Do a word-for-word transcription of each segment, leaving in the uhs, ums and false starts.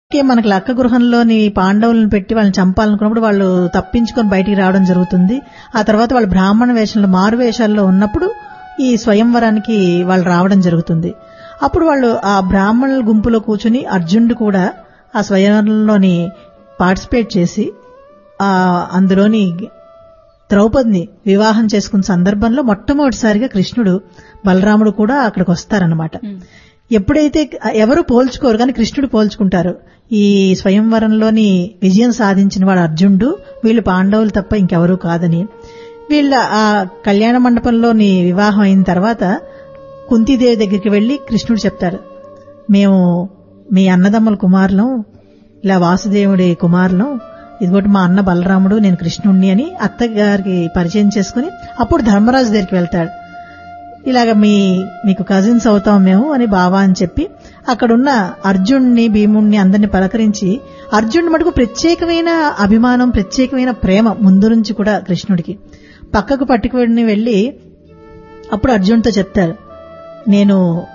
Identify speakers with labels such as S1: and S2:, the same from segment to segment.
S1: మనకి లక్క గృహంలోని పాండవులను పెట్టి వాళ్ళని చంపాలనుకున్నప్పుడు వాళ్ళు తప్పించుకొని బయటికి రావడం జరుగుతుంది. ఆ తర్వాత వాళ్ళు బ్రాహ్మణ వేషంలో మారు వేషాల్లో ఉన్నప్పుడు ఈ స్వయంవరానికి వాళ్ళు రావడం జరుగుతుంది. అప్పుడు వాళ్ళు ఆ బ్రాహ్మణుల గుంపులో కూర్చుని అర్జునుడు కూడా ఆ స్వయంవరంలోని పార్టిసిపేట్ చేసి ఆ అందులోని ద్రౌపదిని వివాహం చేసుకున్న సందర్భంలో మొట్టమొదటిసారిగా కృష్ణుడు బలరాముడు కూడా అక్కడికి వస్తారన్నమాట. ఎప్పుడైతే ఎవరు పోల్చుకోరు కానీ కృష్ణుడు పోల్చుకుంటారు. ఈ స్వయంవరంలోని విజయం సాధించిన వాడు అర్జునుడు, వీళ్ళు పాండవులు తప్ప ఇంకెవరూ కాదని. వీళ్ళ ఆ కళ్యాణ మండపంలోని వివాహం అయిన తర్వాత కుంతీదేవి దగ్గరికి వెళ్లి కృష్ణుడు చెప్తాడు, మేము మీ అన్నదమ్ముల కుమారులం, ఇలా వాసుదేవుడి కుమారులం, ఇదిగోటి మా అన్న బలరాముడు, నేను కృష్ణుణ్ణి అని అత్తగారికి పరిచయం చేసుకుని అప్పుడు ధర్మరాజు దగ్గరికి వెళ్తాడు. ఇలాగ మీ మీకు కజిన్స్ అవుతాం మేము అని బావా అని చెప్పి అక్కడున్న అర్జున్ని భీముణ్ణి అందరినీ పలకరించి, అర్జునుడి మటుకు ప్రత్యేకమైన అభిమానం, ప్రత్యేకమైన ప్రేమ ముందు నుంచి కూడా కృష్ణుడికి పక్కకు పట్టుకుని వెళ్లి అప్పుడు అర్జునుడితో చెప్తారు, నేను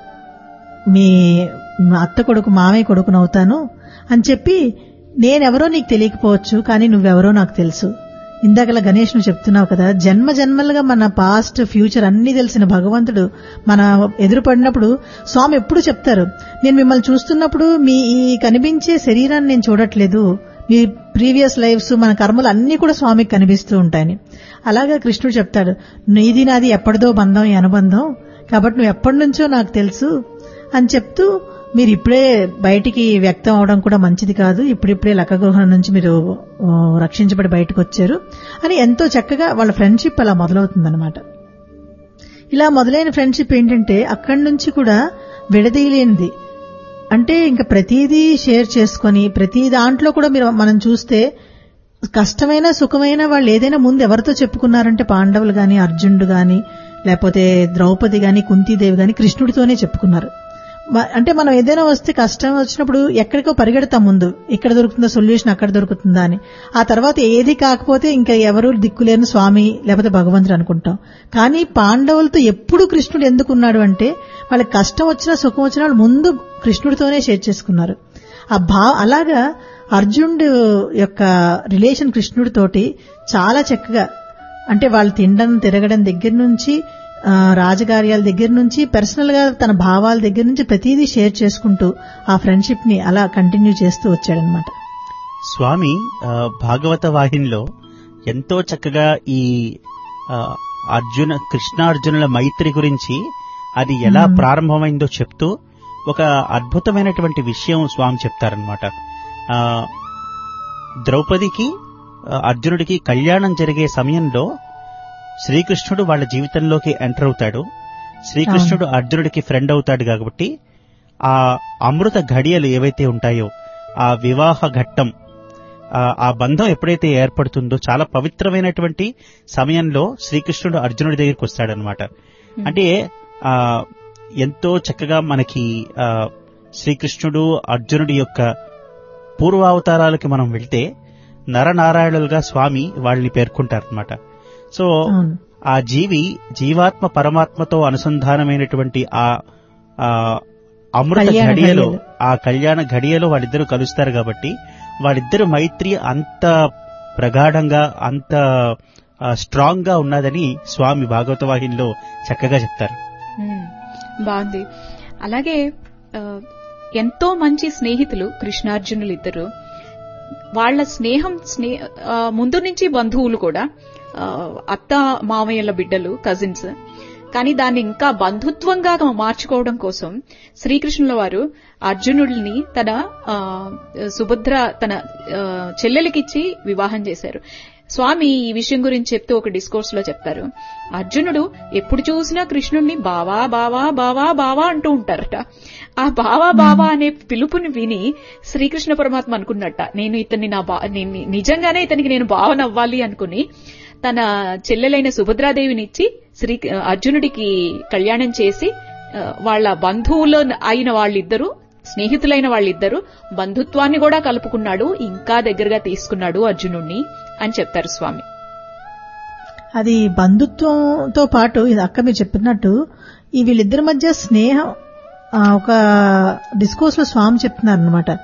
S1: మీ అత్త కొడుకు మామయ్య కొడుకునవుతాను అని చెప్పి, నేనెవరో నీకు తెలియకపోవచ్చు కానీ నువ్వెవరో నాకు తెలుసు. ఇందాకలా గణేష్ నువ్వు చెప్తున్నావు కదా, జన్మ జన్మలుగా మన పాస్ట్ ఫ్యూచర్ అన్ని తెలిసిన భగవంతుడు మన ఎదురుపడినప్పుడు స్వామి ఎప్పుడు చెప్తారు, నేను మిమ్మల్ని చూస్తున్నప్పుడు మీ ఈ కనిపించే శరీరాన్ని నేను చూడట్లేదు, మీ ప్రీవియస్ లైఫ్స్ మన కర్మలు అన్ని కూడా స్వామికి కనిపిస్తూ ఉంటాయని. అలాగా కృష్ణుడు చెప్తాడు, నీది నాది ఎప్పటిదో బంధం ఈ అనుబంధం, కాబట్టి నువ్వు ఎప్పటి నుంచో నాకు తెలుసు అని చెప్తూ, మీరు ఇప్పుడే బయటికి వ్యక్తం అవడం కూడా మంచిది కాదు, ఇప్పుడిప్పుడే లక్కగృహం నుంచి మీరు రక్షించబడి బయటకు వచ్చారు అని ఎంతో చక్కగా వాళ్ళ ఫ్రెండ్షిప్ అలా మొదలవుతుందన్నమాట. ఇలా మొదలైన ఫ్రెండ్షిప్ ఏంటంటే అక్కడి నుంచి కూడా విడదీయలేనిది. అంటే ఇంకా ప్రతిదీ షేర్ చేసుకుని ప్రతి దాంట్లో కూడా మీరు మనం చూస్తే కష్టమైన సుఖమైన వాళ్ళు ఏదైనా ముందు ఎవరితో చెప్పుకున్నారంటే పాండవులు గాని, అర్జునుడు గాని, లేకపోతే ద్రౌపది గాని, కుంతీదేవి గాని కృష్ణుడితోనే చెప్పుకున్నారు. అంటే మనం ఏదైనా వస్తే కష్టం వచ్చినప్పుడు ఎక్కడికో పరిగెడతాం, ముందు ఇక్కడ దొరుకుతుందా సొల్యూషన్, అక్కడ దొరుకుతుందా అని. ఆ తర్వాత ఏది కాకపోతే ఇంకా ఎవరు దిక్కులేని స్వామి లేకపోతే భగవంతుడు అనుకుంటాం. కానీ పాండవులతో ఎప్పుడు కృష్ణుడు ఎందుకున్నాడు అంటే వాళ్ళకి కష్టం వచ్చినా సుఖం వచ్చినా వాళ్ళు ముందు కృష్ణుడితోనే షేర్ చేసుకున్నారు. ఆ భా అలాగా అర్జునుడు యొక్క రిలేషన్ కృష్ణుడితోటి చాలా చక్కగా, అంటే వాళ్ళు తినడం తిరగడం దగ్గర నుంచి రాజకార్యాల దగ్గర నుంచి పర్సనల్ గా తన భావాల దగ్గర నుంచి ప్రతిదీ షేర్ చేసుకుంటూ ఆ ఫ్రెండ్షిప్ ని అలా కంటిన్యూ చేస్తూ వచ్చాడనమాట.
S2: స్వామి భాగవత వాహినిలో ఎంతో చక్కగా ఈ అర్జున కృష్ణార్జునుల మైత్రి గురించి అది ఎలా ప్రారంభమైందో చెప్తూ ఒక అద్భుతమైనటువంటి విషయం స్వామి చెప్తారనమాట. ద్రౌపదికి అర్జునుడికి కళ్యాణం జరిగే సమయంలో శ్రీకృష్ణుడు వాళ్ళ జీవితంలోకి ఎంటర్ అవుతాడు. శ్రీకృష్ణుడు అర్జునుడికి ఫ్రెండ్ అవుతాడు కాబట్టి ఆ అమృత ఘడియలు ఏవైతే ఉంటాయో ఆ వివాహ ఘట్టం, ఆ బంధం ఎప్పుడైతే ఏర్పడుతుందో చాలా పవిత్రమైనటువంటి సమయంలో శ్రీకృష్ణుడు అర్జునుడి దగ్గరికి వస్తాడనమాట. అంటే ఆ ఎంతో చక్కగా మనకి ఆ శ్రీకృష్ణుడు అర్జునుడి యొక్క పూర్వావతారాలకి మనం వెళ్తే నరనారాయణులుగా స్వామి వాళ్ళని పేర్కొంటారనమాట. సో ఆ జీవి జీవాత్మ పరమాత్మతో అనుసంధానమైనటువంటి ఆ అమృత ఘడియలో, ఆ కళ్యాణ ఘడియలో వాళ్ళిద్దరూ కలుస్తారు కాబట్టి వాళ్ళిద్దరు మైత్రి అంత ప్రగాఢంగా అంత స్ట్రాంగ్ గా ఉన్నదని స్వామి భాగవత వాహినిలో చక్కగా చెప్తారు.
S3: బాగుంది. అలాగే ఎంతో మంచి స్నేహితులు కృష్ణార్జునులు ఇద్దరు. వాళ్ల స్నేహం స్నేహ ముందు నుంచి బంధువులు కూడా, అత్త మామయ్యల బిడ్డలు, కజిన్స్. కానీ దాన్ని ఇంకా బంధుత్వంగా మార్చుకోవడం కోసం శ్రీకృష్ణుల వారు అర్జునుడిని తన సుభద్ర తన చెల్లెలికిచ్చి వివాహం చేశారు. స్వామి ఈ విషయం గురించి చెప్తూ ఒక డిస్కోర్స్ లో చెప్తారు, అర్జునుడు ఎప్పుడు చూసినా కృష్ణుడిని బావా బావా బావా బావా అంటూ ఉంటారట. ఆ బావా బావా అనే పిలుపుని విని శ్రీకృష్ణ పరమాత్మ అనుకున్నట్ట, నేను ఇతన్ని నా బా నిజంగానే ఇతనికి నేను భావనవ్వాలి అనుకుని తన చెల్లెలైన సుభద్రాదేవినిచ్చి శ్రీ అర్జునుడికి కళ్యాణం చేసి వాళ్ల బంధువులు అయిన వాళ్ళిద్దరూ, స్నేహితులైన వాళ్ళిద్దరూ బంధుత్వాన్ని కూడా కలుపుకున్నాడు, ఇంకా దగ్గరగా తీసుకున్నాడు అర్జునుడిని అని చెప్తారు స్వామి.
S1: అది బంధుత్వంతో పాటు ఇది అక్క మీరు చెప్పినట్టు ఈ వీళ్ళిద్దరి మధ్య స్నేహం ఒక డిస్కోర్స్ లో స్వామి చెప్తున్నారు అనమాట.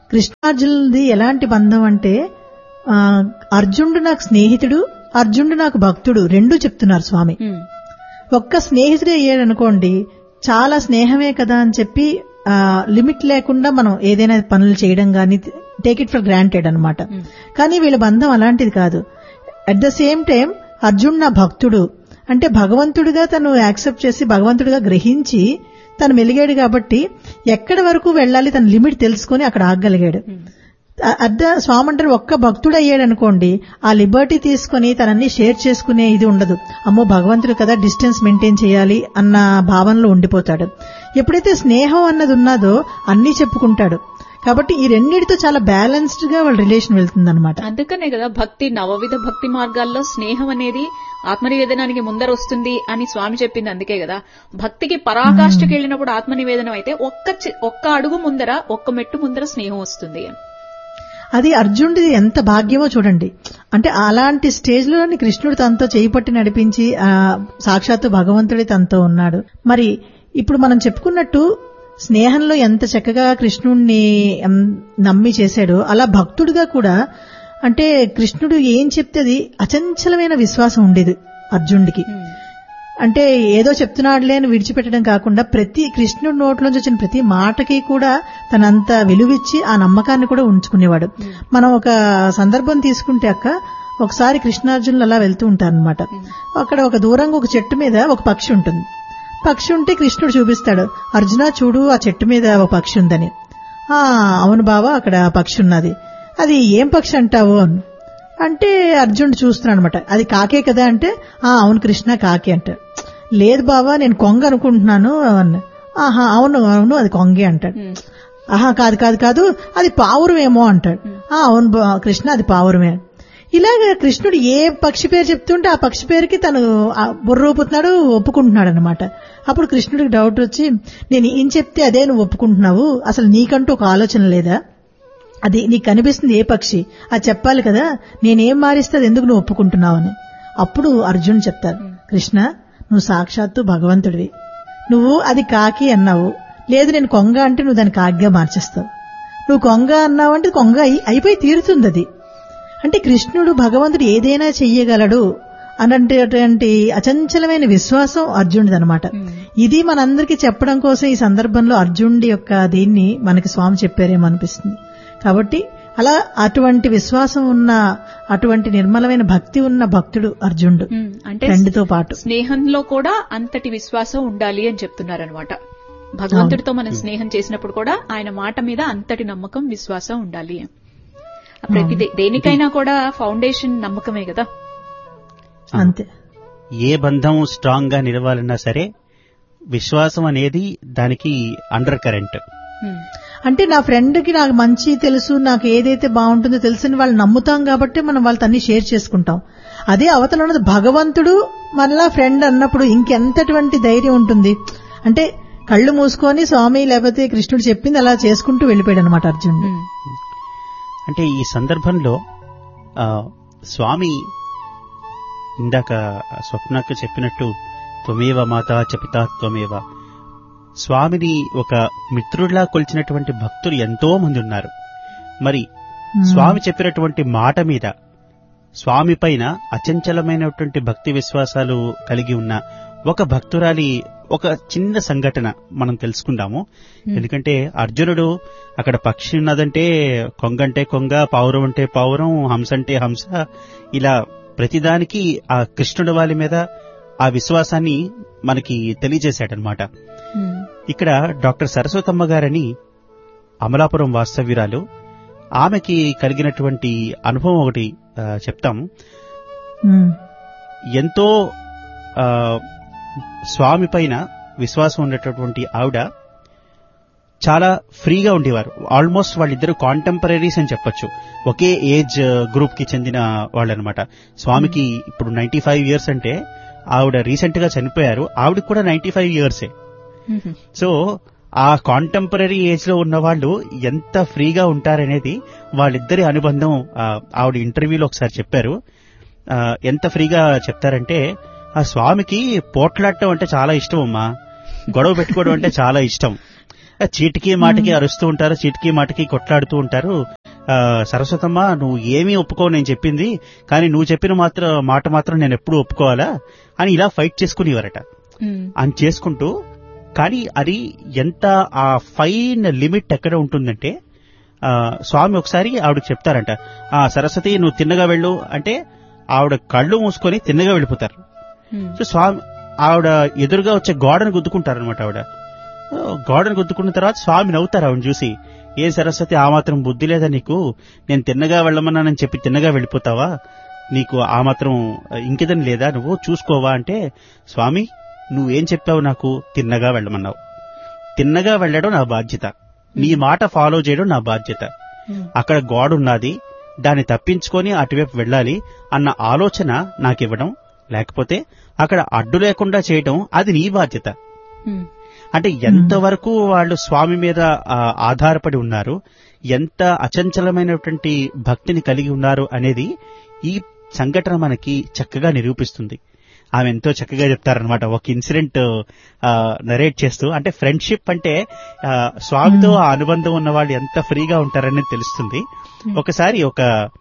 S1: కృష్ణార్జునులది ఎలాంటి బంధం అంటే ఆ, అర్జునుడు నాకు స్నేహితుడు, అర్జునుడు నాకు భక్తుడు రెండూ చెప్తున్నారు స్వామి.
S3: ఉమ్,
S1: ఒక్క స్నేహితుడే అయ్యాడనుకోండి, చాలా స్నేహమే కదా అని చెప్పి లిమిట్ లేకుండా మనం ఏదైనా పనులు చేయడం గానీ టేక్ ఇట్ ఫర్ గ్రాంటెడ్ అనమాట.
S3: ఉమ్,
S1: కానీ వీళ్ళ బంధం అలాంటిది కాదు. At the same time Arjun నా భక్తుడు అంటే భగవంతుడిగా తను యాక్సెప్ట్ చేసి భగవంతుడిగా గ్రహించి తను మెలిగాడు కాబట్టి ఎక్కడి వరకు వెళ్ళాలి తన లిమిట్ తెలుసుకుని అక్కడ ఆగగలిగాడు.
S3: ఉమ్,
S1: అద్ద స్వామి అంటారు ఒక్క భక్తుడు అయ్యాడు అనుకోండి, ఆ లిబర్టీ తీసుకుని తనన్ని షేర్ చేసుకునే ఇది ఉండదు. అమ్మో భగవంతుడు కదా డిస్టెన్స్ మెయింటైన్ చేయాలి అన్న భావనలో ఉండిపోతాడు. ఎప్పుడైతే స్నేహం అన్నది ఉన్నదో అన్నీ చెప్పుకుంటాడు. కాబట్టి ఈ రెండిటితో చాలా బ్యాలెన్స్డ్ గా వాళ్ళ రిలేషన్ వెళ్తుందన్నమాట.
S3: అందుకనే కదా భక్తి నవవిధ భక్తి మార్గాల్లో స్నేహం అనేది ఆత్మనివేదనానికి ముందర వస్తుంది అని స్వామి చెప్పింది. అందుకే కదా భక్తికి పరాకాష్ఠకి వెళ్ళినప్పుడు ఆత్మనివేదనం అయితే ఒక్క చి- ఒక్క అడుగు ముందర ఒక్క మెట్టు ముందర స్నేహం వస్తుంది.
S1: అది అర్జునుడిది ఎంత భాగ్యమో చూడండి. అంటే అలాంటి స్టేజ్ లోని కృష్ణుడు తనతో చేయి పట్టి నడిపించి ఆ సాక్షాత్తు భగవంతుడి తనతో ఉన్నాడు. మరి ఇప్పుడు మనం చెప్పుకున్నట్టు స్నేహంలో ఎంత చక్కగా కృష్ణుడిని ఎం, నమ్మి చేశాడో అలా భక్తుడిగా కూడా అంటే కృష్ణుడు ఏం చెప్తే అది అచంచలమైన విశ్వాసం ఉండేది అర్జునుడికి.
S3: ఉమ్,
S1: అంటే ఏదో చెప్తున్నాడులే అని విడిచిపెట్టడం కాకుండా ప్రతి కృష్ణుడి నోట్లోంచి వచ్చిన ప్రతి మాటకి కూడా తనంత విలువిచ్చి ఆ నమ్మకాన్ని కూడా ఉంచుకునేవాడు. మనం ఒక సందర్భం తీసుకుంటే అక్క ఒకసారి కృష్ణార్జునులు అలా వెళ్తూ ఉంటారనమాట. అక్కడ ఒక దూరంగా ఒక చెట్టు మీద ఒక పక్షి ఉంటుంది. పక్షి ఉంటే కృష్ణుడు చూపిస్తాడు, అర్జున చూడు ఆ చెట్టు మీద ఒక పక్షి ఉందని. ఆ అవును బావా అక్కడ పక్షి ఉన్నది, అది ఏం పక్షి అంటావు అని అంటే అర్జునుడు చూస్తున్నాడు అనమాట. అది కాకే కదా అంటే ఆ అవును కృష్ణ కాకే అంటాడు. లేదు బావా నేను కొంగ అనుకుంటున్నాను అన్న. ఆహా అవును అవును అది కొంగే అంటాడు.
S3: ఉమ్,
S1: ఆహా కాదు కాదు కాదు అది పావురమేమో అంటాడు. ఆ అవును బా- కృష్ణ అది పావురమే. ఇలాగ కృష్ణుడు ఏ పక్షి పేరు చెప్తుంటే ఆ పక్షి పేరుకి తను ఆ బుర్ర ఊపుతున్నాడు, ఒప్పుకుంటున్నాడు అనమాట. అప్పుడు కృష్ణుడికి డౌట్ వచ్చి నేను ఏం చెప్తే అదే నువ్వు ఒప్పుకుంటున్నావు, అసలు నీకంటూ ఒక ఆలోచన లేదా, అది నీకు కనిపిస్తుంది ఏ పక్షి అది చెప్పాలి కదా, నేనేం మారిస్తే అది ఎందుకు నువ్వు ఒప్పుకుంటున్నావు అని. అప్పుడు అర్జున్ చెప్తారు, కృష్ణ నువ్వు సాక్షాత్తు భగవంతుడివి, నువ్వు అది కాకి అన్నావు, లేదు నేను కొంగ అంటే నువ్వు దాన్ని కాకిగా మార్చేస్తావు, నువ్వు కొంగ అన్నావు అంటే కొంగ అయి అయిపోయి తీరుతుంది అది. అంటే కృష్ణుడు భగవంతుడు ఏదైనా చెయ్యగలడు అన్నటువంటి అచంచలమైన విశ్వాసం అర్జునుడిది అనమాట. ఇది మనందరికీ చెప్పడం కోసం ఈ సందర్భంలో అర్జునుడి యొక్క దీన్ని మనకి స్వామి చెప్పారేమో అనిపిస్తుంది. కాబట్టి అలా అటువంటి విశ్వాసం ఉన్న అటువంటి నిర్మలమైన భక్తి ఉన్న భక్తుడు అర్జునుడు.
S3: ఉమ్, అంటే
S1: ఫ్రెండ్తో పాటు
S3: స్నేహంలో కూడా అంతటి విశ్వాసం ఉండాలి అని చెప్తున్నారనమాట. భగవంతుడితో మనం స్నేహం చేసినప్పుడు కూడా ఆయన మాట మీద అంతటి నమ్మకం విశ్వాసం ఉండాలి. ఆ ప్రతి దే- దేనికైనా కూడా ఫౌండేషన్ నమ్మకమే కదా.
S1: అంతే.
S2: ఏ బంధం స్ట్రాంగ్ గా నిలవాలన్నా సరే విశ్వాసం అనేది దానికి అండర్ కరెంట్.
S3: ఉమ్,
S1: అంటే నా ఫ్రెండ్ కి నాకు మంచి తెలుసు, నాకు ఏదైతే బాగుంటుందో తెలుసని వాళ్ళు నమ్ముతాం కాబట్టి మనం వాళ్ళతో అన్ని షేర్ చేసుకుంటాం. అదే అవతల ఉన్నది భగవంతుడు మనలా ఫ్రెండ్ అన్నప్పుడు ఇంకెంతటువంటి ధైర్యం ఉంటుంది. అంటే కళ్ళు మూసుకొని స్వామి లేకపోతే కృష్ణుడు చెప్పింది అలా చేసుకుంటూ వెళ్ళిపోయాడు అనమాట అర్జునుడు.
S3: ఉమ్,
S2: అంటే ఈ సందర్భంలో ఆ, స్వామి ఇందాక స్వప్నకు చెప్పినట్టు త్వమేవ మాతా చ పితా త్వమేవ, స్వామిని ఒక మిత్రుడిలా కొలిచినటువంటి భక్తులు ఎంతో మంది ఉన్నారు. మరి స్వామి చెప్పినటువంటి మాట మీద స్వామి పైన అచంచలమైనటువంటి భక్తి విశ్వాసాలు కలిగి ఉన్న ఒక భక్తురాలి ఒక చిన్న సంఘటన మనం తెలుసుకుందాము. ఎందుకంటే అర్జునుడు అక్కడ పక్షి ఉన్నదంటే కొంగంటే కొంగ, పావురం అంటే పావురం, హంస అంటే హంస, ఇలా ప్రతిదానికి ఆ కృష్ణుడి వాళ్ళ మీద ఆ విశ్వాసాన్ని మనకి తెలియజేశాడనమాట.
S3: ఉమ్,
S2: ఇక్కడ డాక్టర్ సరస్వతమ్మ గారని అమలాపురం వాస్తవ్యురాలు, ఆమెకి కలిగినటువంటి అనుభవం ఒకటి ఆ, చెప్తాం.
S1: ఉమ్,
S2: ఎంతో ఆ, స్వామి పైన విశ్వాసం ఉండేటటువంటి ఆవిడ చాలా ఫ్రీగా ఉండేవారు. ఆల్మోస్ట్ వాళ్ళిద్దరు కాంటెంపరీస్ అని చెప్పొచ్చు, ఒకే ఏజ్ గ్రూప్ కి చెందిన వాళ్ళనమాట. స్వామికి ఇప్పుడు నైన్టీ ఫైవ్ ఇయర్స్ అంటే ఆవిడ రీసెంట్ గా చనిపోయారు, ఆవిడకి కూడా నైన్టీ ఫైవ్ ఇయర్సే.
S3: ఉమ్,
S2: సో ఆ కాంటెంపరీ ఏజ్ లో ఉన్న వాళ్ళు ఎంత ఫ్రీగా ఉంటారనేది వాళ్ళిద్దరి అనుబంధం ఆ, ఆవిడ ఇంటర్వ్యూలో ఒకసారి చెప్పారు. ఆ, ఎంత ఫ్రీగా చెప్తారంటే, ఆ స్వామికి పోట్లాడటం అంటే చాలా ఇష్టం అమ్మా, గొడవ పెట్టుకోవడం అంటే చాలా ఇష్టం. చీటికి మాటికి అరుస్తూ ఉంటారు, చీటికి మాటికి కొట్లాడుతూ ఉంటారు. ఆ, సరస్వతమ్మ నువ్వు ఏమీ ఒప్పుకోవు నేను చెప్పింది, కానీ నువ్వు చెప్పిన మాత్రం మాట మాత్రం నేను ఎప్పుడూ ఒప్పుకోవాలా అని ఇలా ఫైట్ చేసుకునేవారట. అని చేసుకుంటూ, కానీ అది ఎంత ఆ ఫైన్ లిమిట్ ఎక్కడ ఉంటుందంటే, ఆ, స్వామి ఒకసారి ఆవిడకి చెప్తారంట, ఆ సరస్వతి నువ్వు తిన్నగా వెళ్ళు అంటే ఆవిడ కళ్ళు మూసుకొని తిన్నగా వెళ్ళిపోతారు. సో స్వామి ఆవిడ ఎదురుగా వచ్చే గోడను గుద్దుకుంటారనమాట. ఆవిడ గోడను గుద్దుకున్న తర్వాత స్వామి నవ్వుతారు ఆవిడని చూసి, ఏ సరస్వతి ఆ మాత్రం బుద్ధి లేదా నీకు, నేను తిన్నగా వెళ్ళమన్నానని చెప్పి తిన్నగా వెళ్ళిపోతావా, నీకు ఆ మాత్రం ఇంకేదని లేదా, నువ్వు చూసుకోవా అంటే, స్వామి నువ్వేం చెప్పావు, నాకు తిన్నగా వెళ్ళమన్నావు, తిన్నగా వెళ్ళడం నా బాధ్యత, నీ మాట ఫాలో చేయడం నా బాధ్యత, అక్కడ గోడ ఉన్నది దాన్ని తప్పించుకొని అటువైపు వెళ్ళాలి అన్న ఆలోచన నాకివ్వడం, లేకపోతే అక్కడ అడ్డు లేకుండా చేయడం అది నీ బాధ్యత. అంటే ఎంతవరకు వాళ్ళు స్వామి మీద ఆధారపడి ఉన్నారు, ఎంత అచంచలమైనటువంటి భక్తిని కలిగి ఉన్నారు అనేది ఈ సంఘటన మనకి చక్కగా నిరూపిస్తుంది. ఆమె ఎంతో చక్కగా చెప్తారనమాట ఒక ఇన్సిడెంట్ నరేట్ చేస్తూ. అంటే ఫ్రెండ్షిప్ అంటే స్వామితో ఆ అనుబంధం ఉన్న వాళ్ళు ఎంత ఫ్రీగా ఉంటారనేది తెలుస్తుంది. ఒకసారి ఒక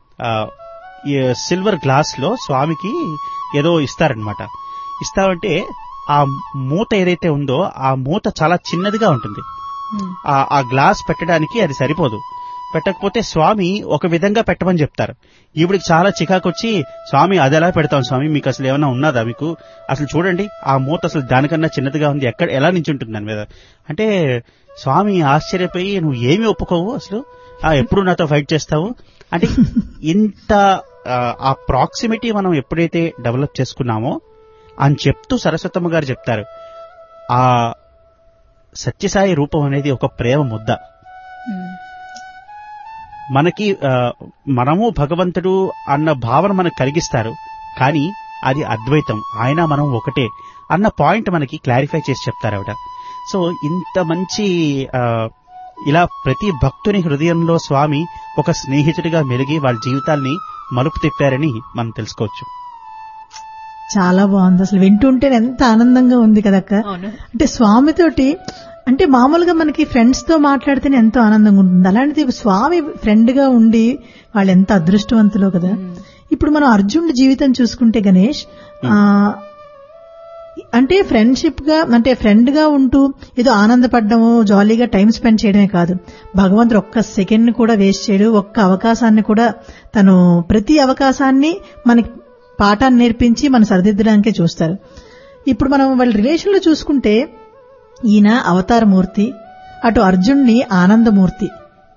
S2: సిల్వర్ గ్లాస్ లో స్వామికి ఏదో ఇస్తారనమాట. ఇస్తామంటే ఆ మూత ఏదైతే ఉందో ఆ మూత చాలా చిన్నదిగా ఉంటుంది. ఆ గ్లాస్ పెట్టడానికి అది సరిపోదు. పెట్టకపోతే స్వామి ఒక విధంగా పెట్టమని చెప్తారు. ఈవిడికి చాలా చికాకొచ్చి, స్వామి అది ఎలా పెడతాం స్వామి, మీకు అసలు ఏమైనా ఉన్నదా, మీకు అసలు చూడండి ఆ మూత అసలు దానికన్నా చిన్నదిగా ఉంది, ఎక్కడ ఎలా నించుంటుంది దాని మీద అంటే, స్వామి ఆశ్చర్యపోయి నువ్వు ఏమి ఒప్పుకోవు అసలు, ఎప్పుడు నాతో ఫైట్ చేస్తావు అంటే, ఇంత ఆ ప్రాక్సిమిటీ మనం ఎప్పుడైతే డెవలప్ చేసుకున్నామో అని చెప్తూ సరస్వతమ్మ గారు చెప్తారు, ఆ సత్యసాయి రూపం అనేది ఒక ప్రేమ ముద్ద. మనకి మనము భగవంతుడు అన్న భావన మనకు కలిగిస్తారు, కానీ అది అద్వైతం, ఆయన మనం ఒకటే అన్న పాయింట్ మనకి క్లారిఫై చేసి చెప్తారు ఆవిడ. సో ఇంత మంచి ఇలా ప్రతి భక్తుని హృదయంలో స్వామి ఒక స్నేహితుడిగా మెలిగి వాళ్ళ జీవితాల్ని మలుపు తిప్పారని మనం తెలుసుకోవచ్చు.
S1: చాలా బాగుంది, అసలు వింటుంటే ఎంత ఆనందంగా ఉంది కదక్క. అంటే స్వామితోటి అంటే మామూలుగా మనకి ఫ్రెండ్స్ తో మాట్లాడితేనే ఎంతో ఆనందంగా ఉంటుంది, అలాంటిది స్వామి ఫ్రెండ్ గా ఉండి వాళ్ళు ఎంత అదృష్టవంతులో కదా. ఇప్పుడు మనం అర్జునుడి జీవితం చూసుకుంటే గణేష్, ఆ అంటే ఫ్రెండ్షిప్ గా అంటే ఫ్రెండ్ గా ఉంటూ ఏదో ఆనందపడ్డము జాలీగా టైం స్పెండ్ చేయడమే కాదు, భగవంతుడు ఒక్క సెకండ్ కూడా వేస్ట్ చేయడు, ఒక్క అవకాశాన్ని కూడా తను ప్రతి అవకాశాన్ని మనకి పాఠాన్ని నేర్పించి మన సరిదిద్దడానికే చూస్తారు. ఇప్పుడు మనం వాళ్ళ రిలేషన్ లో చూసుకుంటే ఈయన అవతారమూర్తి, అటు అర్జున్ని ఆనందమూర్తి.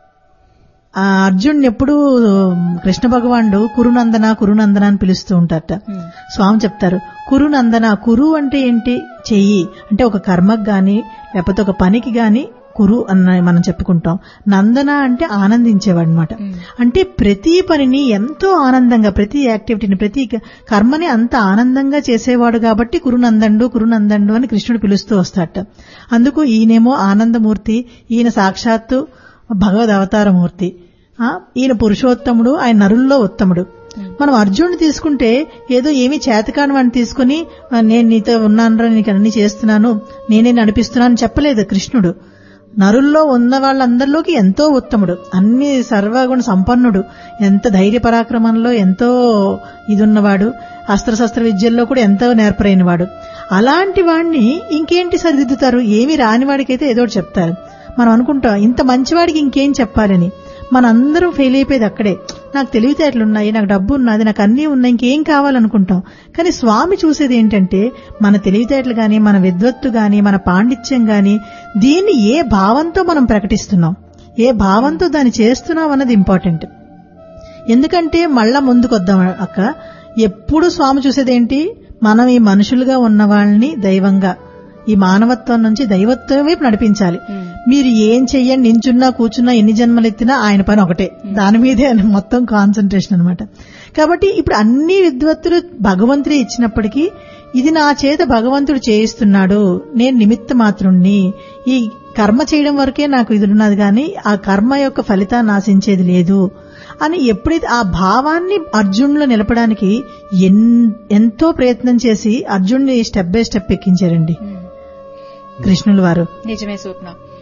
S1: ఆ అర్జున్ ఎప్పుడు కృష్ణ భగవానుడు కురునందన కురునందన అని పిలుస్తూ ఉంటారట. స్వామి చెప్తారు, కురునందన, కురు అంటే ఏంటి, చెయ్యి అంటే ఒక కర్మకు గాని లేకపోతే ఒక పనికి గాని కురు అన్న మనం చెప్పుకుంటాం. నందన అంటే ఆనందించేవాడు అనమాట. అంటే ప్రతి పనిని ఎంతో ఆనందంగా, ప్రతి యాక్టివిటీని ప్రతి కర్మని అంత ఆనందంగా చేసేవాడు కాబట్టి కురునందండు కురునందండు అని కృష్ణుడు పిలుస్తూ వస్తాడట. అందుకు ఈయనేమో ఆనందమూర్తి, ఈయన సాక్షాత్తు భగవద్ అవతారమూర్తి, ఈయన పురుషోత్తముడు, ఆయన నరుల్లో ఉత్తముడు. మనం అర్జునుడు తీసుకుంటే ఏదో ఏమీ చేతకాని వాడిని తీసుకుని నేను నీతో ఉన్నాను, నీకు అన్ని చేస్తున్నాను, నేనే నడిపిస్తున్నాను చెప్పలేదు కృష్ణుడు. నరుల్లో ఉన్న వాళ్ళందరిలోకి ఎంతో ఉత్తముడు, అన్ని సర్వగుణ సంపన్నుడు, ఎంత ధైర్య పరాక్రమంలో ఎంతో ఇదున్నవాడు, అస్త్రశస్త్ర విద్యల్లో కూడా ఎంతో నేర్పరైనవాడు. అలాంటి వాడిని ఇంకేంటి సరిదిద్దుతారు, ఏమి రానివాడికైతే ఏదో చెప్తారు. మనం అనుకుంటాం ఇంత మంచివాడికి ఇంకేం చెప్పాలని, మనందరం ఫెయిల్ అయిపోయేది అక్కడే. నాకు తెలివితేటలున్నాయి, నాకు డబ్బు ఉన్నది, నాకు అన్నీ ఉన్నాయి, ఇంకేం కావాలనుకుంటాం. కానీ స్వామి చూసేది ఏంటంటే మన తెలివితేటలు గాని, మన విద్వత్తు గాని, మన పాండిత్యం గాని, దీన్ని ఏ భావంతో మనం ప్రకటిస్తున్నాం, ఏ భావంతో దాన్ని చేస్తున్నాం అన్నది ఇంపార్టెంట్. ఎందుకంటే మళ్ళా ముందుకొద్దాం అక్క, ఎప్పుడు స్వామి చూసేదేంటి, మనం ఈ మనుషులుగా ఉన్న వాళ్ళని దైవంగా, ఈ మానవత్వం నుంచి దైవత్వం వైపు నడిపించాలి. మీరు ఏం చెయ్యండి, నించున్నా కూర్చున్నా ఎన్ని జన్మలు ఎత్తినా ఆయన పని ఒకటే, దాని మీదే మొత్తం కాన్సన్ట్రేషన్ అనమాట. కాబట్టి ఇప్పుడు అన్ని విద్వత్తులు భగవంతుడే ఇచ్చినప్పటికీ ఇది నా చేత భగవంతుడు చేయిస్తున్నాడు, నేను నిమిత్త మాత్రుణ్ణి, ఈ కర్మ చేయడం వరకే నాకు ఇది ఉన్నది కానీ ఆ కర్మ యొక్క ఫలితాన్ని ఆశించేది లేదు అని ఎప్పుడైతే ఆ భావాన్ని అర్జునులో నిలపడానికి ఎంతో ప్రయత్నం చేసి అర్జున్ని స్టెప్ బై స్టెప్ ఎక్కించారండి కృష్ణుల వారు.
S3: నిజమే స్వప్న.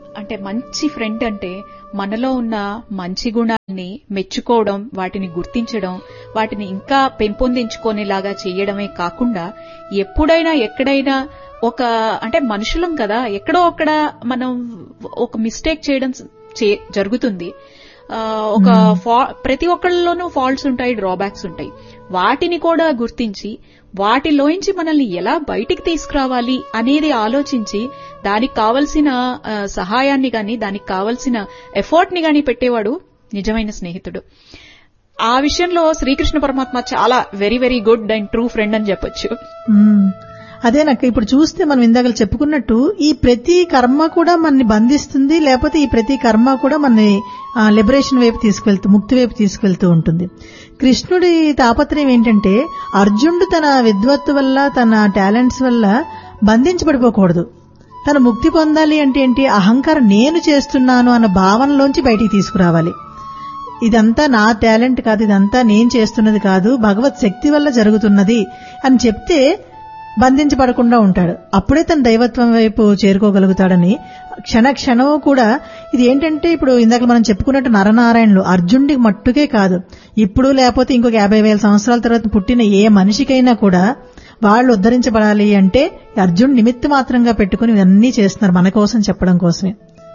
S3: అంటే మంచి ఫ్రెండ్ అంటే మనలో ఉన్న మంచి గుణాన్ని మెచ్చుకోవడం, వాటిని గుర్తించడం, వాటిని ఇంకా పెంపొందించుకునేలాగా చేయడమే కాకుండా ఎప్పుడైనా ఎక్కడైనా ఒక అంటే మనుషులం కదా, ఎక్కడో అక్కడ మనం ఒక మిస్టేక్ చేయడం జరుగుతుంది. ఒక ప్రతి ఒక్కళ్ళలోనూ ఫాల్ట్స్ ఉంటాయి, డ్రాబ్యాక్స్ ఉంటాయి. వాటిని కూడా గుర్తించి వాటిలోంచి మనల్ని ఎలా బయటికి తీసుకురావాలి అనేది ఆలోచించి దానికి కావలసిన సహాయాన్ని గాని దానికి కావలసిన ఎఫర్ట్ ని గాని పెట్టేవాడు నిజమైన స్నేహితుడు. ఆ విషయంలో శ్రీకృష్ణ పరమాత్మ చాలా very very good and true friend అని చెప్పొచ్చు.
S1: అదే నాకు ఇప్పుడు చూస్తే మనం ఇందాక చెప్పుకున్నట్టు ఈ ప్రతి కర్మ కూడా మనని బంధిస్తుంది, లేకపోతే ఈ ప్రతి కర్మ కూడా మనని లిబరేషన్ వైపు తీసుకెళ్తూ ముక్తి వైపు తీసుకెళ్తూ ఉంటుంది. కృష్ణుడి తాపత్రయం ఏంటంటే అర్జునుడు తన విద్వత్తు వల్ల తన టాలెంట్స్ వల్ల బంధించబడిపోకూడదు. తన ముక్తి పొందాలి అంటే ఏంటి, అహంకారం నేను చేస్తున్నాను అన్న భావనలోంచి బయటికి తీసుకురావాలి. ఇదంతా నా టాలెంట్ కాదు, ఇదంతా నేను చేస్తున్నది కాదు, భగవత్ శక్తి వల్ల జరుగుతున్నది అని చెప్తే బంధించబడకుండా ఉంటాడు. అప్పుడే తన దైవత్వం వైపు చేరుకోగలుగుతాడని క్షణ క్షణం కూడా ఇది ఏంటంటే ఇప్పుడు ఇందాక మనం చెప్పుకున్నట్టు నరనారాయణులు అర్జునుడికి మట్టుకే కాదు, ఇప్పుడు లేకపోతే ఇంకొక యాభై వేల సంవత్సరాల తర్వాత పుట్టిన ఏ మనిషికైనా కూడా వాళ్ళు ఉద్ధరించబడాలి అంటే అర్జున్ నిమిత్త మాత్రంగా పెట్టుకుని ఇవన్నీ చేస్తున్నారు మన కోసం చెప్పడం కోసమే.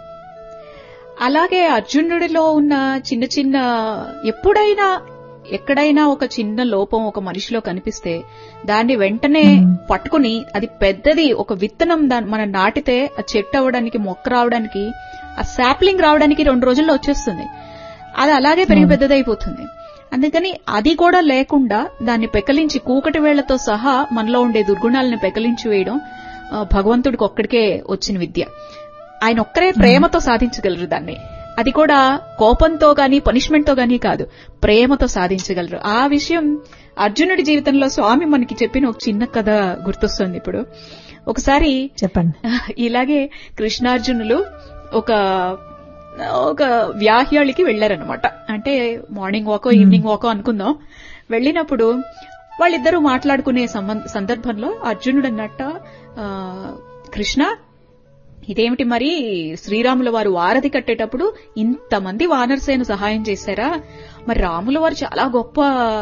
S3: అలాగే అర్జునుడిలో ఉన్న చిన్న చిన్న ఎప్పుడైనా ఎక్కడైనా ఒక చిన్న లోపం ఒక మనిషిలో కనిపిస్తే దాన్ని వెంటనే పట్టుకుని అది పెద్దది ఒక విత్తనం మనం నాటితే ఆ చెట్టు అవ్వడానికి మొక్క రావడానికి ఆ శాప్లింగ్ రావడానికి రెండు రోజుల్లో వచ్చేస్తుంది. అది అలాగే పెరిగి పెద్దదైపోతుంది. అందుకని అది కూడా లేకుండా దాన్ని పెకలించి కూకటి వేళ్లతో సహా మనలో ఉండే దుర్గుణాలను పెకలించి వేయడం భగవంతుడికి ఒక్కడికే వచ్చిన విద్య. ఆయన ఒక్కరే ప్రేమతో సాధించగలరు దాన్ని. అది కూడా కోపంతో గాని పనిష్మెంట్ తో గానీ కాదు, ప్రేమతో సాధించగలరు. ఆ విషయం అర్జునుడి జీవితంలో స్వామి మనకి చెప్పిన ఒక చిన్న కథ గుర్తొస్తుంది ఇప్పుడు. ఒకసారి
S1: చెప్పండి.
S3: ఇలాగే కృష్ణార్జునులు ఒక ఒక వ్యాహ్యాళికి వెళ్లారనమాట. అంటే మార్నింగ్ వాకో ఈవినింగ్ వాకో అనుకుందాం. వెళ్లినప్పుడు వాళ్ళిద్దరూ మాట్లాడుకునే సందర్భంలో అర్జునుడు అన్నట్ట, కృష్ణ ఇదేమిటి మరి శ్రీరాముల వారు వారధి కట్టేటప్పుడు ఇంతమంది వానరసేన సహాయం చేశారా? మరి రాముల వారు చాలా గొప్ప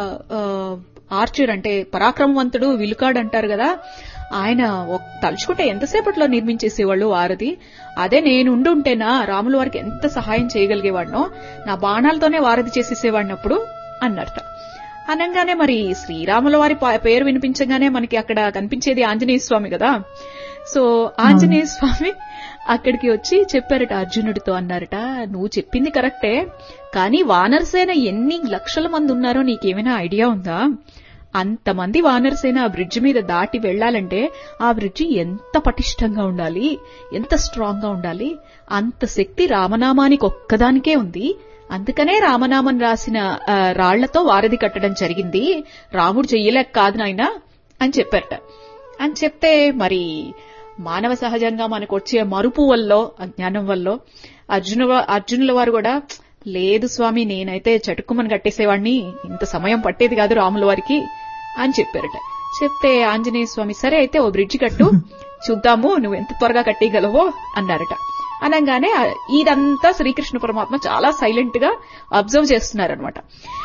S3: ఆర్చర్, అంటే పరాక్రమవంతుడు, విలుకాడు అంటారు కదా, ఆయన తలుచుకుంటే ఎంతసేపట్లో నిర్మించేసేవాళ్ళు వారధి. అదే నేను ఉండుంటేనా రాముల వారికి ఎంత సహాయం చేయగలిగేవాడినో, నా బాణాలతోనే వారధి చేసేసేవాడినప్పుడు అన్నట్ట. అనగానే మరి శ్రీరాముల వారి పేరు వినిపించగానే మనకి అక్కడ కనిపించేది ఆంజనేయ స్వామి కదా. సో ఆంజనేయ స్వామి అక్కడికి వచ్చి చెప్పారట అర్జునుడితో. అన్నారట, నువ్వు చెప్పింది కరెక్టే, కానీ వానరసేన ఎన్ని లక్షల మంది ఉన్నారో నీకేమైనా ఐడియా ఉందా? అంతమంది వానరసేన ఆ బ్రిడ్జ్ మీద దాటి వెళ్లాలంటే ఆ బ్రిడ్జి ఎంత పటిష్టంగా ఉండాలి, ఎంత స్ట్రాంగ్ గా ఉండాలి. అంత శక్తి రామనామానికి ఒక్కదానికే ఉంది. అందుకనే రామనామం రాసిన రాళ్లతో వారధి కట్టడం జరిగింది, రాముడు చెయ్యలేక కాదు నాయనా అని చెప్పారట. అని చెప్తే మరి మానవ సహజంగా మనకు వచ్చే మరుపు వల్ల అజ్ఞానం వల్ల అర్జున అర్జునుల వారు కూడా, లేదు స్వామి నేనైతే చటుక్కుమని కట్టేసేవాడిని, ఇంత సమయం పట్టేది కాదు రాముల వారికి అని చెప్పారట. చెప్తే ఆంజనేయ స్వామి సరే అయితే ఓ బ్రిడ్జి కట్టు చూద్దాము నువ్వు ఎంత త్వరగా కట్టేయగలవో అన్నారట. అనగానే ఇదంతా శ్రీకృష్ణ పరమాత్మ చాలా సైలెంట్ గా అబ్జర్వ్ చేస్తున్నారనమాట.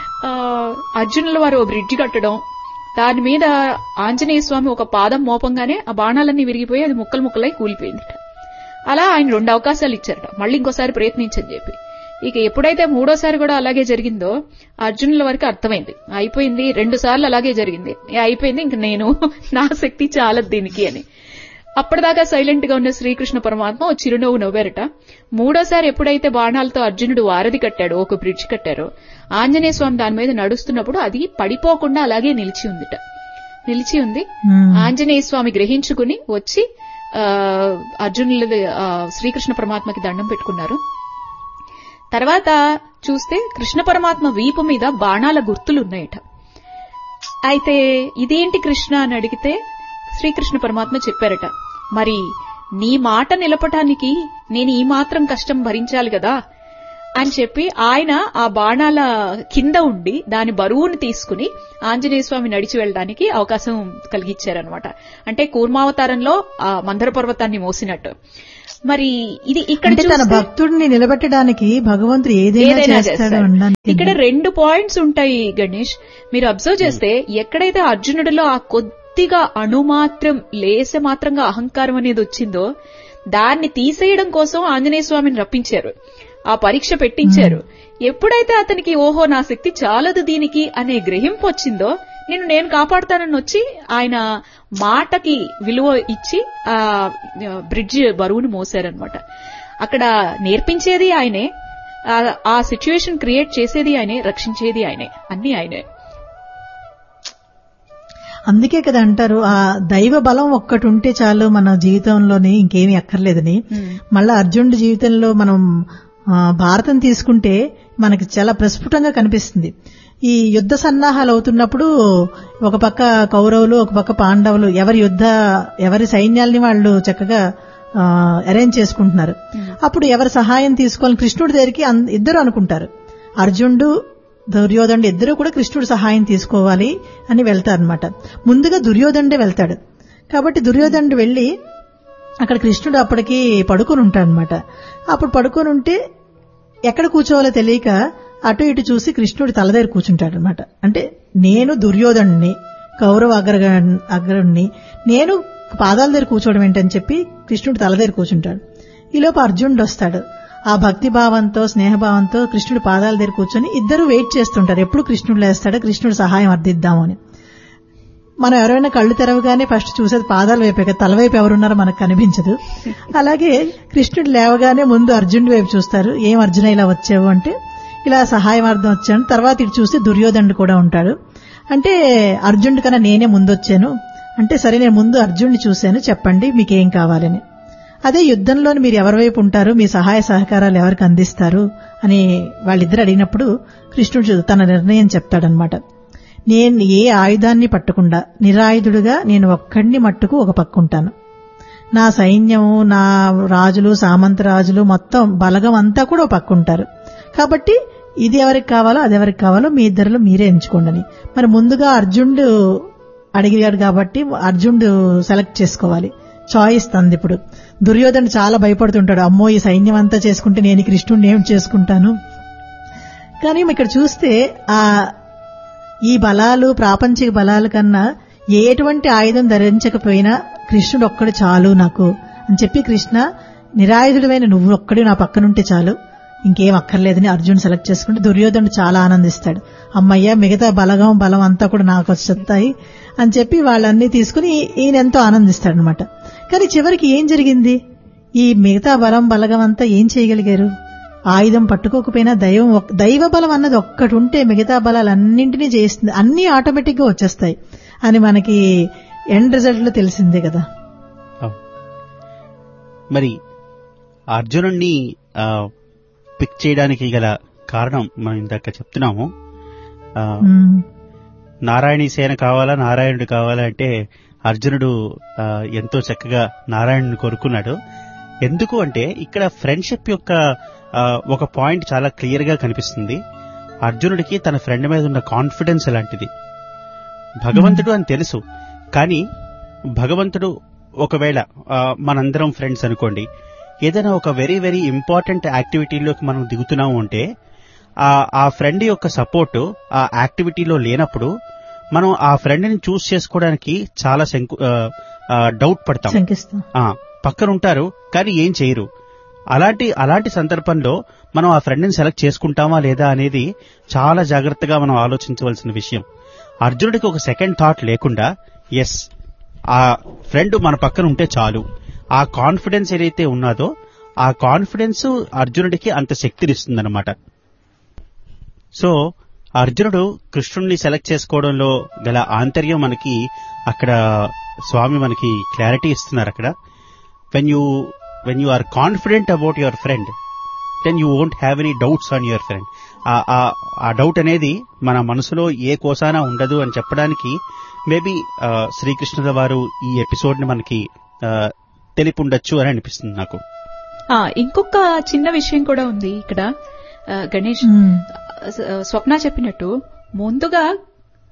S3: అర్జునుల వారు ఓ బ్రిడ్జి కట్టడం, దాని మీద ఆంజనేయ స్వామి ఒక పాదం మోపంగానే ఆ బాణాలన్నీ విరిగిపోయి అది ముక్కలు ముక్కలై కూలిపోయిందట. అలా ఆయన రెండు అవకాశాలు ఇచ్చారట, మళ్ళీ ఇంకోసారి ప్రయత్నించని చెప్పి. ఇక ఎప్పుడైతే మూడోసారి కూడా అలాగే జరిగిందో అర్జునుల వరకు అర్థమైంది, అయిపోయింది, రెండు సార్లు అలాగే జరిగింది, అయిపోయింది, ఇంక నేను నా శక్తి చాలదు దీనికి అని. అప్పటిదాకా సైలెంట్ గా ఉన్న శ్రీకృష్ణ పరమాత్మ చిరునవ్వు నవ్వారట. మూడోసారి ఎప్పుడైతే బాణాలతో అర్జునుడు వారధి కట్టాడో, ఒక బ్రిడ్జ్ కట్టారో, ఆంజనేయ స్వామి దాని మీద నడుస్తున్నప్పుడు అది పడిపోకుండా అలాగే నిలిచి ఉందిట. నిలిచి ఉంది. ఆంజనేయ స్వామి గ్రహించుకుని వచ్చి అర్జునుల శ్రీకృష్ణ పరమాత్మకి దండం పెట్టుకున్నారు. తర్వాత చూస్తే కృష్ణ పరమాత్మ వీపు మీద బాణాల గుర్తులున్నాయట. అయితే ఇదేంటి కృష్ణ అని అడిగితే శ్రీకృష్ణ పరమాత్మ చెప్పారట, మరి నీ మాట నిలపటానికి నేను ఈ మాత్రం కష్టం భరించాలి కదా అని చెప్పి ఆయన ఆ బాణాల కింద ఉండి దాని బరువును తీసుకుని ఆంజనేయ స్వామి నడిచి వెళ్ళడానికి అవకాశం కలిగించారనమాట. అంటే కూర్మావతారంలో ఆ మందర పర్వతాన్ని మోసినట్టు. మరి ఇది ఇక్కడ
S1: అంటే తన భక్తుడిని నిలబెట్టడానికి భగవంతుడు ఏదైనా చేస్తాడు అనడానికి
S3: ఇక్కడ రెండు పాయింట్స్ ఉంటాయి గణేష్. మీరు అబ్జర్వ్ చేస్తే ఎక్కడైతే అర్జునుడిలో ఆ కొద్దిగా అణుమాత్రం లేసే మాత్రంగా అహంకారం అనేది వచ్చిందో దాన్ని తీసేయడం కోసం ఆంజనేయ స్వామిని రప్పించారు, ఆ పరీక్ష పెట్టించారు. ఎప్పుడైతే అతనికి ఓహో నా శక్తి చాలదు దీనికి అనే గ్రహింపు వచ్చిందో నేను నేను కాపాడుతానని వచ్చి ఆయన మాటకి విలువ ఇచ్చి ఆ బ్రిడ్జ్ బరువును మోసారనమాట. అక్కడ నేర్పించేది ఆయనే, ఆ సిచ్యువేషన్ క్రియేట్ చేసేది ఆయనే, రక్షించేది ఆయనే, అన్ని ఆయనే.
S1: అందుకే కదా అంటారు ఆ దైవ బలం ఒక్కటి ఉంటే చాలు మన జీవితంలోని ఇంకేమీ అక్కర్లేదని. మళ్ళా అర్జునుడి జీవితంలో మనం భారతం తీసుకుంటే మనకి చాలా ప్రస్ఫుటంగా కనిపిస్తుంది. ఈ యుద్ధ సన్నాహాలు అవుతున్నప్పుడు ఒక పక్క కౌరవులు ఒక పక్క పాండవులు ఎవరి యుద్ధ ఎవరి సైన్యాల్ని వాళ్ళు చక్కగా అరేంజ్ చేసుకుంటున్నారు. అప్పుడు ఎవరి సహాయం తీసుకోవాలని కృష్ణుడి దగ్గరికి ఇద్దరు అనుకుంటారు. అర్జునుడు దుర్యోధనుడు ఇద్దరు కూడా కృష్ణుడి సహాయం తీసుకోవాలి అని వెళ్తారనమాట. ముందుగా దుర్యోధనుడే వెళ్తాడు. కాబట్టి దుర్యోధనుడు వెళ్లి అక్కడ కృష్ణుడు అప్పటికి పడుకొని ఉంటాడనమాట. అప్పుడు పడుకొని ఉంటే ఎక్కడ కూర్చోవాలో తెలియక అటు ఇటు చూసి కృష్ణుడు తల దగ్గర కూర్చుంటాడనమాట. అంటే నేను దుర్యోధనుడిని, కౌరవ అగ్ర అగ్రుణ్ణి, నేను పాదాల దగ్గర కూర్చోవడం ఏంటని చెప్పి కృష్ణుడు తల దగ్గర కూర్చుంటాడు. ఈలోపు అర్జునుడు వస్తాడు. ఆ భక్తి భావంతో స్నేహభావంతో కృష్ణుడు పాదాల దగ్గర కూర్చొని ఇద్దరు వెయిట్ చేస్తుంటారు, ఎప్పుడు కృష్ణుడు లేస్తాడో కృష్ణుడు సహాయం అర్థిద్దాము అని. మనం ఎవరైనా కళ్ళు తెరవగానే ఫస్ట్ చూసేది పాదాల వైపే కదా, తల వైపు ఎవరున్నారో మనకు కనిపించదు. అలాగే కృష్ణుడు లేవగానే ముందు అర్జునుడి వైపు చూస్తారు. ఏం అర్జున ఇలా వచ్చావు అంటే ఇలా సహాయమార్థం వచ్చాను. తర్వాత ఇటు చూసి దుర్యోధనుడు కూడా ఉంటాడు. అంటే అర్జునుడి కన్నా నేనే ముందు వచ్చాను అంటే సరే నేను ముందు అర్జునుడిని చూశాను, చెప్పండి మీకేం కావాలని. అదే యుద్ధంలోని మీరు ఎవరి వైపు ఉంటారు, మీ సహాయ సహకారాలు ఎవరికి అందిస్తారు అని వాళ్ళిద్దరు అడిగినప్పుడు కృష్ణుడు తన నిర్ణయం చెప్తాడనమాట. నేను ఏ ఆయుధాన్ని పట్టకుండా నిరాయుధుడుగా నేను ఒక్కడిని మట్టుకు ఒక పక్కుంటాను. నా సైన్యము, నా రాజులు, సామంత రాజులు మొత్తం బలగం అంతా కూడా ఒక పక్కుంటారు. కాబట్టి ఇది ఎవరికి కావాలో అది ఎవరికి కావాలో మీ ఇద్దరిలో మీరే ఎంచుకోండి. మరి ముందుగా అర్జునుడు అడిగాడు కాబట్టి అర్జునుడు సెలెక్ట్ చేసుకోవాలి. చాయిస్ తంది. ఇప్పుడు దుర్యోధనుడు చాలా భయపడుతుంటాడు, అమ్మో ఈ సైన్యం అంతా చేసుకుంటే నేను కృష్ణుడిని ఏం చేసుకుంటాను. కానీ ఇక్కడ చూస్తే ఆ ఈ బలాలు ప్రాపంచిక బలాల కన్నా ఎటువంటి ఆయుధం ధరించకపోయినా కృష్ణుడు ఒక్కడు చాలు నాకు అని చెప్పి కృష్ణ నిరాయుధుడమైన నువ్వు ఒక్కడు నా పక్కనుంటే చాలు, ఇంకేం అక్కర్లేదని అర్జున్ సెలెక్ట్ చేసుకుంటే దుర్యోధనుడు చాలా ఆనందిస్తాడు. అమ్మయ్య మిగతా బలగం బలం అంతా కూడా నాకు వచ్చేస్తాయి అని చెప్పి వాళ్ళన్నీ తీసుకుని ఈయన ఎంతో ఆనందిస్తాడనమాట. కానీ చివరికి ఏం జరిగింది? ఈ మిగతా బలం బలగం అంతా ఏం చేయగలిగారు? ఆయుధం పట్టుకోకపోయినా దైవం దైవ బలం అన్నది ఒక్కటి ఉంటే మిగతా బలాలన్నింటినీ చేస్తుంది, అన్ని ఆటోమేటిక్ గా వచ్చేస్తాయి అని మనకి ఎండ్ రిజల్ట్ లో తెలిసిందే కదా.
S2: మరి అర్జునుడిని పిక్ చేయడానికి గల కారణం మనం ఇందాక చెప్తున్నాము. నారాయణీ సేన కావాలా, నారాయణుడు కావాలా అంటే అర్జునుడు ఎంతో చక్కగా నారాయణుని కోరుకున్నాడు. ఎందుకు అంటే ఇక్కడ ఫ్రెండ్షిప్ యొక్క ఒక పాయింట్ చాలా క్లియర్ గా కనిపిస్తుంది. అర్జునుడికి తన ఫ్రెండ్ మీద ఉన్న కాన్ఫిడెన్స్ ఎలాంటిది. భగవంతుడు అని తెలుసు, కానీ భగవంతుడు ఒకవేళ మనందరం ఫ్రెండ్స్ అనుకోండి, ఏదైనా ఒక వెరీ వెరీ ఇంపార్టెంట్ యాక్టివిటీలోకి మనం దిగుతున్నాము అంటే ఆ ఫ్రెండ్ యొక్క సపోర్ట్ ఆ యాక్టివిటీలో లేనప్పుడు మనం ఆ ఫ్రెండ్ని చూస్ చేసుకోవడానికి చాలా డౌట్ పడతాం. పక్కన ఉంటారు కానీ ఏం చేయరు. అలాంటి అలాంటి సందర్భంలో మనం ఆ ఫ్రెండ్ని సెలెక్ట్ చేసుకుంటామా లేదా అనేది చాలా జాగ్రత్తగా మనం ఆలోచించవలసిన విషయం. అర్జునుడికి ఒక సెకండ్ థాట్ లేకుండా ఎస్ ఆ ఫ్రెండ్ మన పక్కన ఉంటే చాలు, ఆ కాన్ఫిడెన్స్ ఏదైతే ఉన్నదో ఆ కాన్ఫిడెన్స్ అర్జునుడికి అంత శక్తినిస్తుందన్నమాట. సో అర్జునుడు కృష్ణుడిని సెలెక్ట్ చేసుకోవడంలో గల ఆంతర్యం మనకి అక్కడ స్వామి మనకి క్లారిటీ ఇస్తున్నారు. అక్కడ when you when you are confident about your friend then you won't have any doubts on your friend. ఆ డౌట్ అనేది మన మనసులో ఏ కోసానా ఉండదు అని చెప్పడానికి మేబీ శ్రీకృష్ణుల వారు ఈ ఎపిసోడ్ ని మనకి తెలిపి ఉండొచ్చు అని అనిపిస్తుంది నాకు.
S3: ఇంకొక చిన్న విషయం కూడా ఉంది ఇక్కడ గణేష్. స్వప్న చెప్పినట్టు ముందుగా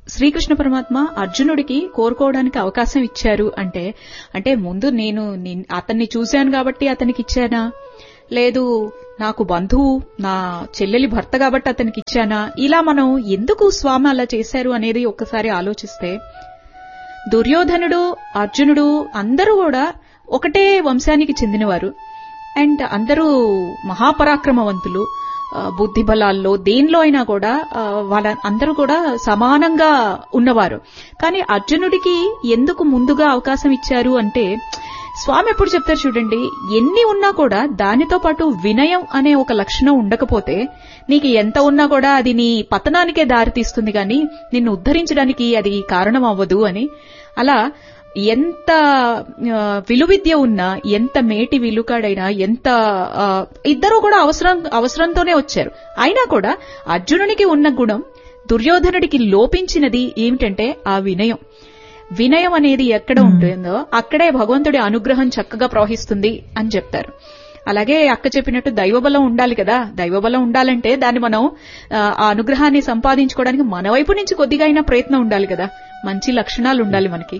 S3: శ్రీకృష్ణ పరమాత్మ అర్జునుడికి కోరుకోవడానికి అవకాశం ఇచ్చారు అంటే అంటే ముందు నేను అతన్ని చూశాను కాబట్టి అతనికి ఇచ్చానా, లేదు నాకు బంధువు నా చెల్లెలి భర్త కాబట్టి అతనికి ఇచ్చానా, ఇలా మనం ఎందుకు స్వామి అలా చేశారు అనేది ఒక్కసారి ఆలోచిస్తే, దుర్యోధనుడు అర్జునుడు అందరూ కూడా ఒకటే వంశానికి చెందినవారు అండ్ అందరూ మహాపరాక్రమవంతులు. బుద్ధి బలాల్లో దేనిలో అయినా కూడా వాళ్ళ అందరూ కూడా సమానంగా ఉన్నవారు. కానీ అర్జునుడికి ఎందుకు ముందుగా అవకాశం ఇచ్చారు అంటే, స్వామి ఎప్పుడు చెప్తారు చూడండి, ఎన్ని ఉన్నా కూడా దానితో పాటు వినయం అనే ఒక లక్షణం ఉండకపోతే నీకు ఎంత ఉన్నా కూడా అది నీ పతనానికే దారితీస్తుంది కానీ నిన్ను ఉద్ధరించడానికి అది కారణం అవ్వదు అని. అలా ఎంత విలువిద్య ఉన్నా, ఎంత మేటి విలుకాడైనా, ఎంత ఇద్దరూ కూడా అవసరం అవసరంతోనే వచ్చారు. అయినా కూడా అర్జునునికి ఉన్న గుణం దుర్యోధనుడికి లోపించినది ఏమిటంటే ఆ వినయం. వినయం అనేది ఎక్కడ ఉంటుందో అక్కడే భగవంతుడి అనుగ్రహం చక్కగా ప్రవహిస్తుంది అని చెప్తారు. అలాగే అక్క చెప్పినట్టు దైవబలం ఉండాలి కదా. దైవబలం ఉండాలంటే దాన్ని మనం ఆ అనుగ్రహాన్ని సంపాదించుకోవడానికి మన వైపు నుంచి కొద్దిగా అయినా ప్రయత్నం ఉండాలి కదా. మంచి లక్షణాలు ఉండాలి మనకి.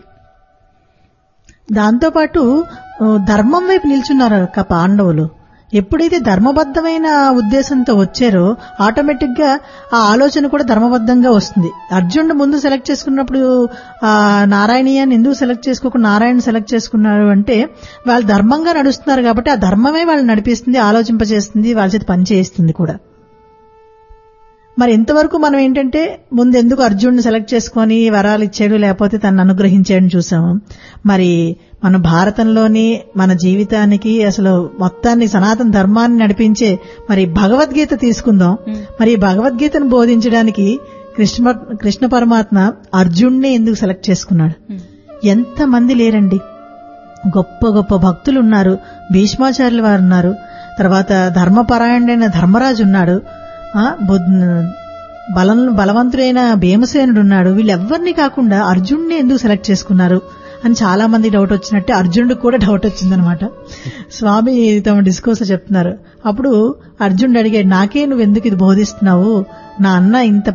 S1: దాంతోపాటు ధర్మం వైపు నిల్చున్నారు అక్క పాండవులు. ఎప్పుడైతే ధర్మబద్ధమైన ఉద్దేశంతో వచ్చారో ఆటోమేటిక్ గా ఆ ఆలోచన కూడా ధర్మబద్ధంగా వస్తుంది. అర్జునుడు ముందు సెలెక్ట్ చేసుకున్నప్పుడు ఆ నారాయణీయాన్ని ఎందుకు సెలెక్ట్ చేసుకోకుండా నారాయణ సెలెక్ట్ చేసుకున్నారు అంటే, వాళ్ళు ధర్మంగా నడుస్తున్నారు కాబట్టి ఆ ధర్మమే వాళ్ళు నడిపిస్తుంది, ఆలోచింపజేస్తుంది, వాళ్ళ చేత పని చేయిస్తుంది కూడా. మరి ఇంతవరకు మనం ఏంటంటే ముందు ఎందుకు అర్జునుడిని సెలెక్ట్ చేసుకుని వరాలు ఇచ్చాడు, లేకపోతే తనను అనుగ్రహించాడని చూసాము. మరి మన భారతంలోని మన జీవితానికి అసలు మొత్తాన్ని సనాతన ధర్మాన్ని నడిపించే మరి భగవద్గీత తీసుకుందాం. మరి ఈ భగవద్గీతను బోధించడానికి కృష్ణ కృష్ణ పరమాత్మ అర్జునుడిని ఎందుకు సెలెక్ట్ చేసుకున్నాడు? ఎంత మంది లేరండి, గొప్ప గొప్ప భక్తులు ఉన్నారు. భీష్మాచార్యుల వారు ఉన్నారు, తర్వాత ధర్మపరాయణుడైన ధర్మరాజు ఉన్నాడు, బలం బలవంతుడైన భీమసేనుడు ఉన్నాడు. వీళ్ళెవ్వరినీ కాకుండా అర్జునుడిని ఎందుకు సెలెక్ట్ చేసుకున్నారు అని చాలా మంది డౌట్ వచ్చినట్టే అర్జునుడికి కూడా డౌట్ వచ్చిందనమాట. స్వామి తమ డిస్కోర్స్ చెప్తున్నారు. అప్పుడు అర్జునుడు అడిగాడు, నాకే నువ్వు ఎందుకు ఇది బోధిస్తున్నావు? నా అన్న ఇంత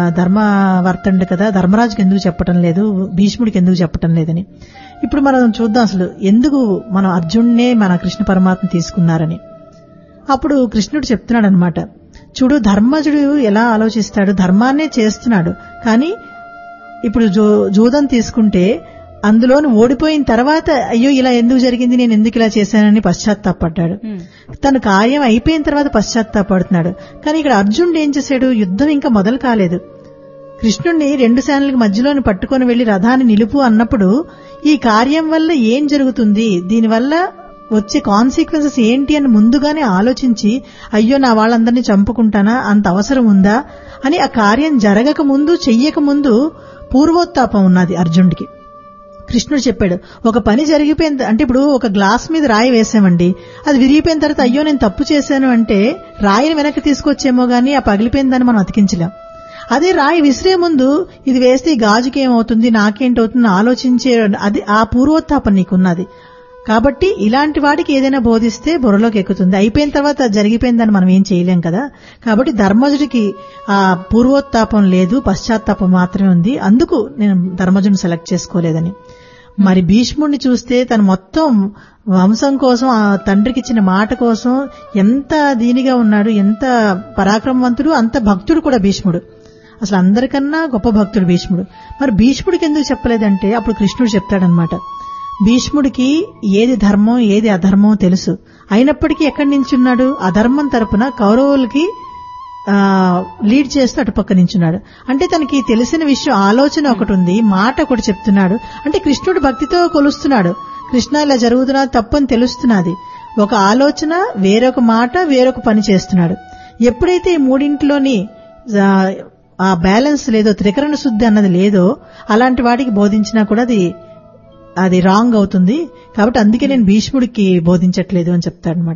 S1: ధర్మవర్తండు కదా, ధర్మరాజుకి ఎందుకు చెప్పటం లేదు, భీష్ముడికి ఎందుకు చెప్పటం లేదని. ఇప్పుడు మనం చూద్దాం అసలు ఎందుకు మనం అర్జునుడినే మన కృష్ణ పరమాత్మ తీసుకున్నారని. అప్పుడు కృష్ణుడు చెప్తున్నాడు అనమాట, చూడు ధర్మజుడు ఎలా ఆలోచిస్తాడు, ధర్మాన్నే చేస్తున్నాడు. కానీ ఇప్పుడు జూ జూదం తీసుకుంటే అందులోని ఓడిపోయిన తర్వాత అయ్యో ఇలా ఎందుకు జరిగింది, నేను ఎందుకు ఇలా చేశానని పశ్చాత్తాపడ్డాడు. తన కార్యం అయిపోయిన తర్వాత పశ్చాత్తాపడుతున్నాడు. కానీ ఇక్కడ అర్జునుడు ఏం చేశాడు, యుద్ధం ఇంకా మొదలు కాలేదు. కృష్ణుడిని రెండు సేనలకు మధ్యలోని పట్టుకొని వెళ్లి రథాన్ని నిలుపు అన్నప్పుడు ఈ కార్యం వల్ల ఏం జరుగుతుంది, దీనివల్ల వచ్చే కాన్సిక్వెన్సెస్ ఏంటి అని ముందుగానే ఆలోచించి అయ్యో నా వాళ్ళందరినీ చంపుకుంటానా, అంత అవసరం ఉందా అని ఆ కార్యం జరగక ముందు చెయ్యక ముందు పూర్వోత్తాపం ఉన్నది అర్జునుడికి. కృష్ణుడు చెప్పాడు, ఒక పని జరిగిపోయింది అంటే ఇప్పుడు ఒక గ్లాస్ మీద రాయి వేసామండి, అది విరిగిపోయిన తర్వాత అయ్యో నేను తప్పు చేశాను అంటే రాయిని వెనక్కి తీసుకొచ్చేమో గానీ ఆ పగిలిపోయిందని మనం అతికించలేం. అదే రాయి విసిరే ముందు ఇది వేస్తే ఈ గాజుకి ఏమవుతుంది, నాకేంటవుతుంది ఆలోచించే అది ఆ పూర్వోత్తాపం నీకున్నది. కాబట్టి ఇలాంటి వాడికి ఏదైనా బోధిస్తే బుర్రలోకి ఎక్కుతుంది. అయిపోయిన తర్వాత జరిగిపోయిందని మనం ఏం చేయలేం కదా. కాబట్టి ధర్మజుడికి ఆ పూర్వోత్తాపం లేదు, పశ్చాత్తాపం మాత్రమే ఉంది. అందుకు నేను ధర్మజుడిని సెలెక్ట్ చేసుకోలేదని. మరి భీష్ముడిని చూస్తే తను మొత్తం వంశం కోసం, ఆ తండ్రికి ఇచ్చిన మాట కోసం ఎంత దీనిగా ఉన్నాడు, ఎంత పరాక్రమవంతుడు, అంత భక్తుడు కూడా భీష్ముడు. అసలు అందరికన్నా గొప్ప భక్తుడు భీష్ముడు. మరి భీష్ముడికి ఎందుకు చెప్పలేదంటే అప్పుడు కృష్ణుడు చెప్తాడనమాట, భీష్ముడికి ఏది ధర్మం ఏది అధర్మం తెలుసు. అయినప్పటికీ ఎక్కడి నిల్చున్నాడు, అధర్మం తరపున కౌరవులకి ఆ లీడ్ చేస్తూ అటుపక్క నించున్నాడు. అంటే తనకి తెలిసిన విషయం ఆలోచన ఒకటి ఉంది, మాట ఒకటి చెప్తున్నాడు. అంటే కృష్ణుడు భక్తితో కొలుస్తున్నాడు, కృష్ణ ఇలా జరుగుతున్నది తప్పని తెలుస్తున్నది. ఒక ఆలోచన, వేరొక మాట, వేరొక పని చేస్తున్నాడు. ఎప్పుడైతే ఈ మూడింటిలోని ఆ బ్యాలెన్స్ లేదో, త్రికరణ శుద్ధి అన్నది లేదో, అలాంటి వాడికి బోధించినా కూడా అది అది రాంగ్ అవుతుంది. కాబట్టి అందుకే నేను భీష్ముడికి బోధించట్లేదు అని చెప్తాడనమాట.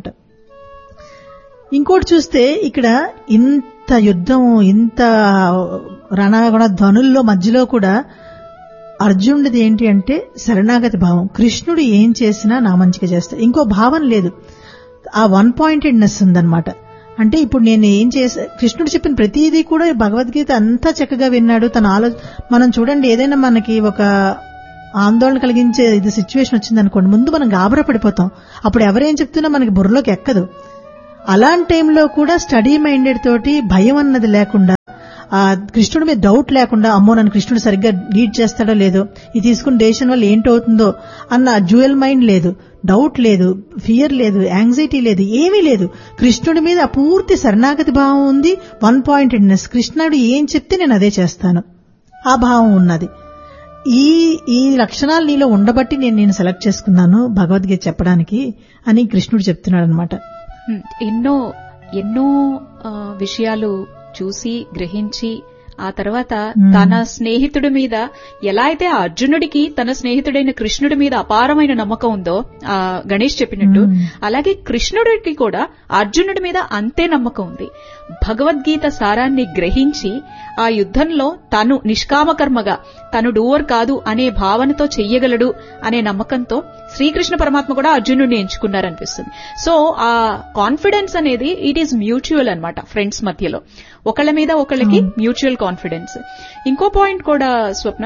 S1: ఇంకోటి చూస్తే ఇక్కడ ఇంత యుద్ధం, ఇంత రణగుణ ధ్వనుల్లో మధ్యలో కూడా అర్జునుడిది ఏంటి అంటే శరణాగతి భావం. కృష్ణుడు ఏం చేసినా నా మంచిగా చేస్తా, ఇంకో భావం లేదు. ఆ వన్ పాయింటెడ్నెస్ ఉందన్నమాట. అంటే ఇప్పుడు నేను ఏం చేసా, కృష్ణుడు చెప్పిన ప్రతిదీ కూడా భగవద్గీత అంతా చక్కగా విన్నాడు. తన ఆలో మనం చూడండి, ఏదైనా మనకి ఒక ఆందోళన కలిగించే ఇది సిచ్యువేషన్ వచ్చింది అనుకోండి, ముందు మనం గాబరా పడిపోతాం. అప్పుడు ఎవరేం చెప్తున్నా మనకి బుర్రలోకి ఎక్కదు. అలాంటి టైంలో కూడా స్టడీ మైండెడ్ తోటి భయం అన్నది లేకుండా, ఆ కృష్ణుడి మీద డౌట్ లేకుండా, అమ్మో నన్ను కృష్ణుడు సరిగ్గా లీడ్ చేస్తాడో లేదో, ఇది తీసుకున్న డెసిషన్ వల్ల ఏంటవుతుందో అన్న డ్యూయల్ మైండ్ లేదు, డౌట్ లేదు, ఫియర్ లేదు, యాంగ్జైటీ లేదు, ఏమీ లేదు. కృష్ణుడి మీద పూర్తి శరణాగతి భావం ఉంది, వన్ పాయింటెడ్నెస్. కృష్ణుడు ఏం చెప్తే నేను అదే చేస్తాను, ఆ భావం ఉన్నది. ఈ ఈ లక్షణాలు నీలో ఉండబట్టి నేను నేను సెలెక్ట్ చేసుకున్నాను భగవద్గీత చెప్పడానికి అని కృష్ణుడు చెప్తున్నాడు అనమాట.
S3: ఎన్నో ఎన్నో విషయాలు చూసి గ్రహించి ఆ తర్వాత తన స్నేహితుడి మీద ఎలా అయితే ఆ అర్జునుడికి తన స్నేహితుడైన కృష్ణుడి మీద అపారమైన నమ్మకం ఉందో ఆ గణేష్ చెప్పినట్టు, అలాగే కృష్ణుడికి కూడా అర్జునుడి మీద అంతే నమ్మకం ఉంది. భగవద్గీత సారాన్ని గ్రహించి ఆ యుద్ధంలో తను నిష్కామకర్మగా తను డూవర్ కాదు అనే భావనతో చెయ్యగలడు అనే నమ్మకంతో శ్రీకృష్ణ పరమాత్మ కూడా అర్జునుడిని ఎంచుకున్నారనిపిస్తుంది. సో ఆ కాన్ఫిడెన్స్ అనేది ఇట్ ఈజ్ మ్యూచువల్ అన్నమాట ఫ్రెండ్స్ మధ్యలో, ఒకళ్ళ మీద ఒకళ్ళకి మ్యూచువల్ కాన్ఫిడెన్స్. ఇంకో పాయింట్ కూడా స్వప్న,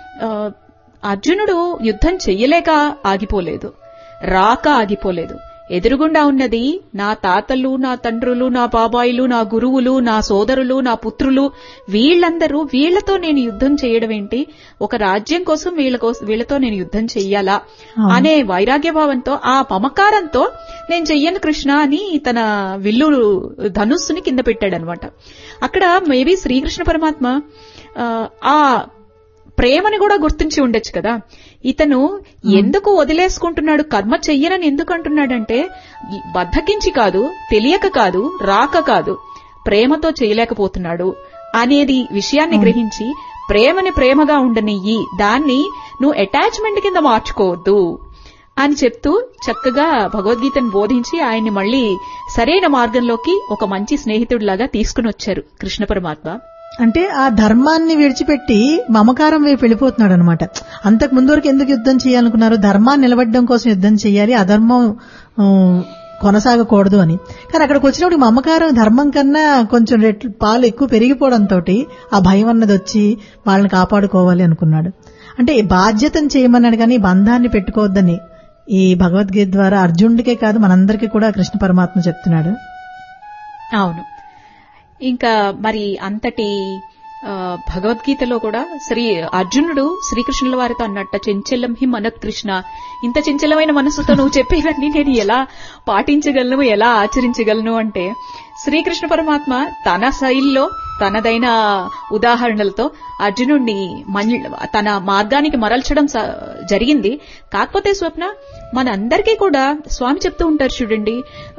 S3: అర్జునుడు యుద్ధం చెయ్యలేక ఆగిపోలేదు, రాక ఆగిపోలేదు. ఎదురుగుండా ఉన్నది నా తాతలు, నా తండ్రులు, నా బాబాయిలు, నా గురువులు, నా సోదరులు, నా పుత్రులు, వీళ్లందరూ, వీళ్లతో నేను యుద్ధం చేయడం ఏంటి, ఒక రాజ్యం కోసం వీళ్ళ కోసం వీళ్లతో నేను యుద్ధం చెయ్యాలా అనే వైరాగ్యభావంతో, ఆ మమకారంతో నేను చెయ్యను కృష్ణ అని తన విల్లు ధనుస్సుని కింద పెట్టాడనమాట. అక్కడ మేబీ శ్రీకృష్ణ పరమాత్మ ఆ ప్రేమని కూడా గుర్తించి ఉండొచ్చు కదా. ఇతను ఎందుకు వదిలేసుకుంటున్నాడు, కర్మ చెయ్యనని ఎందుకు అంటున్నాడంటే బద్ధకించి కాదు, తెలియక కాదు, రాక కాదు, ప్రేమతో చేయలేకపోతున్నాడు అనేది విషయాన్ని గ్రహించి ప్రేమని ప్రేమగా ఉండనియ్యి, దాన్ని నువ్వు అటాచ్మెంట్ కింద మార్చుకోవద్దు అని చెప్తూ చక్కగా భగవద్గీతను బోధించి ఆయన్ని మళ్లీ సరైన మార్గంలోకి ఒక మంచి స్నేహితుడిలాగా తీసుకుని వచ్చారు కృష్ణ పరమాత్మ.
S1: అంటే ఆ ధర్మాన్ని విడిచిపెట్టి మమకారం వైపు వెళ్ళిపోతున్నాడు అనమాట. అంతకు ముందు వరకు ఎందుకు యుద్ధం చేయాలనుకున్నారు, ధర్మాన్ని నిలబడడం కోసం యుద్ధం చేయాలి, అధర్మం కొనసాగకూడదు అని. కానీ అక్కడికి వచ్చినప్పుడు మమకారం ధర్మం కన్నా కొంచెం రెట్లు పాలు ఎక్కువ పెరిగిపోవడంతో ఆ భయం అన్నది వచ్చి వాళ్ళని కాపాడుకోవాలి అనుకున్నాడు. అంటే బాధ్యతను చేయమన్నాడు కానీ బంధాన్ని పెట్టుకోవద్దని ఈ భగవద్గీత ద్వారా అర్జునుడికే కాదు మనందరికీ కూడా కృష్ణ పరమాత్మ చెప్తున్నాడు.
S3: అవును. ఇంకా మరి అంతటి భగవద్గీతలో కూడా శ్రీ అర్జునుడు శ్రీకృష్ణుల వారితో అన్నట్ట, చెంచలం హి మనత్ కృష్ణ, ఇంత చెంచలమైన మనసుతో నువ్వు చెప్పేవన్నీ నేను ఎలా పాటించగలను, ఎలా ఆచరించగలను అంటే శ్రీకృష్ణ పరమాత్మ తన శైలిలో తనదైన ఉదాహరణలతో అర్జునుడిని తన మార్గానికి మరల్చడం జరిగింది. కాకపోతే స్వప్న, మనందరికీ కూడా స్వామి చెప్తూ ఉంటారు చూడండి,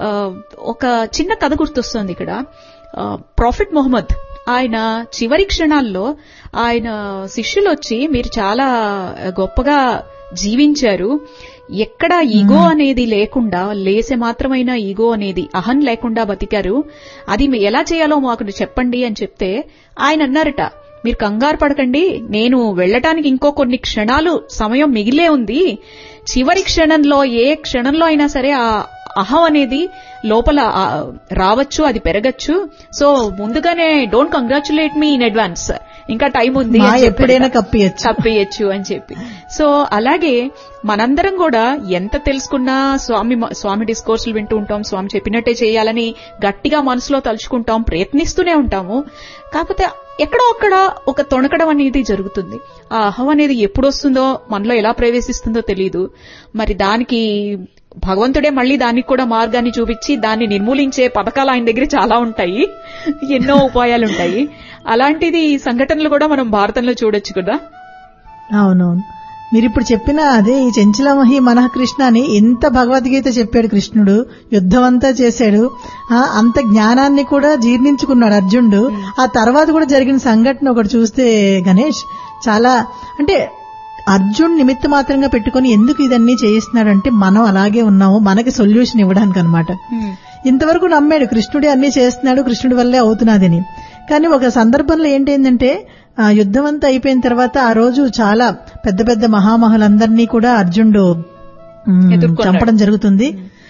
S3: ఒక చిన్న కథ గుర్తొస్తోంది ఇక్కడ. ప్రాఫిట్ మొహమ్మద్ ఆయన చివరి క్షణాల్లో ఆయన శిష్యులు వచ్చి మీరు చాలా గొప్పగా జీవించారు, ఎక్కడ ఈగో అనేది లేకుండా, లేసే మాత్రమైన ఈగో అనేది అహం లేకుండా బతికారు, అది ఎలా చేయాలో మాకు చెప్పండి అని చెప్తే ఆయన అన్నారట, మీరు కంగారు పడకండి, నేను వెళ్లటానికి ఇంకో కొన్ని క్షణాలు సమయం మిగిలే ఉంది, చివరి క్షణంలో ఏ క్షణంలో అయినా సరే ఆ అహం అనేది లోపల రావచ్చు, అది పెరగచ్చు, సో ముందుగానే don't congratulate me in advance, ఇంకా టైం ఉంది,
S1: ఎప్పుడైనా
S3: కప్పియచ్చు అని చెప్పి. సో అలాగే మనందరం కూడా ఎంత తెలుసుకున్నా స్వామి స్వామి డిస్కోర్సులు వింటూ ఉంటాం, స్వామి చెప్పినట్టే చేయాలని గట్టిగా మనసులో తలుచుకుంటాం, ప్రయత్నిస్తూనే ఉంటాము. కాకపోతే ఎక్కడో అక్కడ ఒక తొణకడం అనేది జరుగుతుంది. ఆ అహం అనేది ఎప్పుడు వస్తుందో, మనలో ఎలా ప్రవేశిస్తుందో తెలియదు. మరి దానికి భగవంతుడే మళ్లీ దానికి కూడా మార్గాన్ని చూపించి దాన్ని నిర్మూలించే పథకాలు ఆయన దగ్గర చాలా ఉంటాయి, ఎన్నో ఉపాయాలుంటాయి. అలాంటిది సంఘటనలు కూడా మనం భారతంలో చూడొచ్చు కదా.
S1: అవునవును, మీరిప్పుడు చెప్పిన అదే ఈ చెంచలమహి మనః కృష్ణ అని ఎంత భగవద్గీత చెప్పాడు కృష్ణుడు, యుద్ధం అంతా చేశాడు, అంత జ్ఞానాన్ని కూడా జీర్ణించుకున్నాడు అర్జునుడు. ఆ తర్వాత కూడా జరిగిన సంఘటన ఒకటి చూస్తే గణేష్, చాలా అంటే అర్జున్ నిమిత్త మాత్రంగా పెట్టుకుని ఎందుకు ఇదన్నీ చేయిస్తున్నాడంటే మనం అలాగే ఉన్నాము, మనకి సొల్యూషన్ ఇవ్వడానికి అనమాట. ఇంతవరకు నమ్మాడు కృష్ణుడే అన్ని చేస్తున్నాడు, కృష్ణుడి వల్లే అవుతున్నదని. కానీ ఒక సందర్భంలో ఏంటంటే యుద్ధం అంతా అయిపోయిన తర్వాత ఆ రోజు చాలా పెద్ద పెద్ద మహామహులందరినీ కూడా అర్జునుడు చంపడం జరుగుతుంది.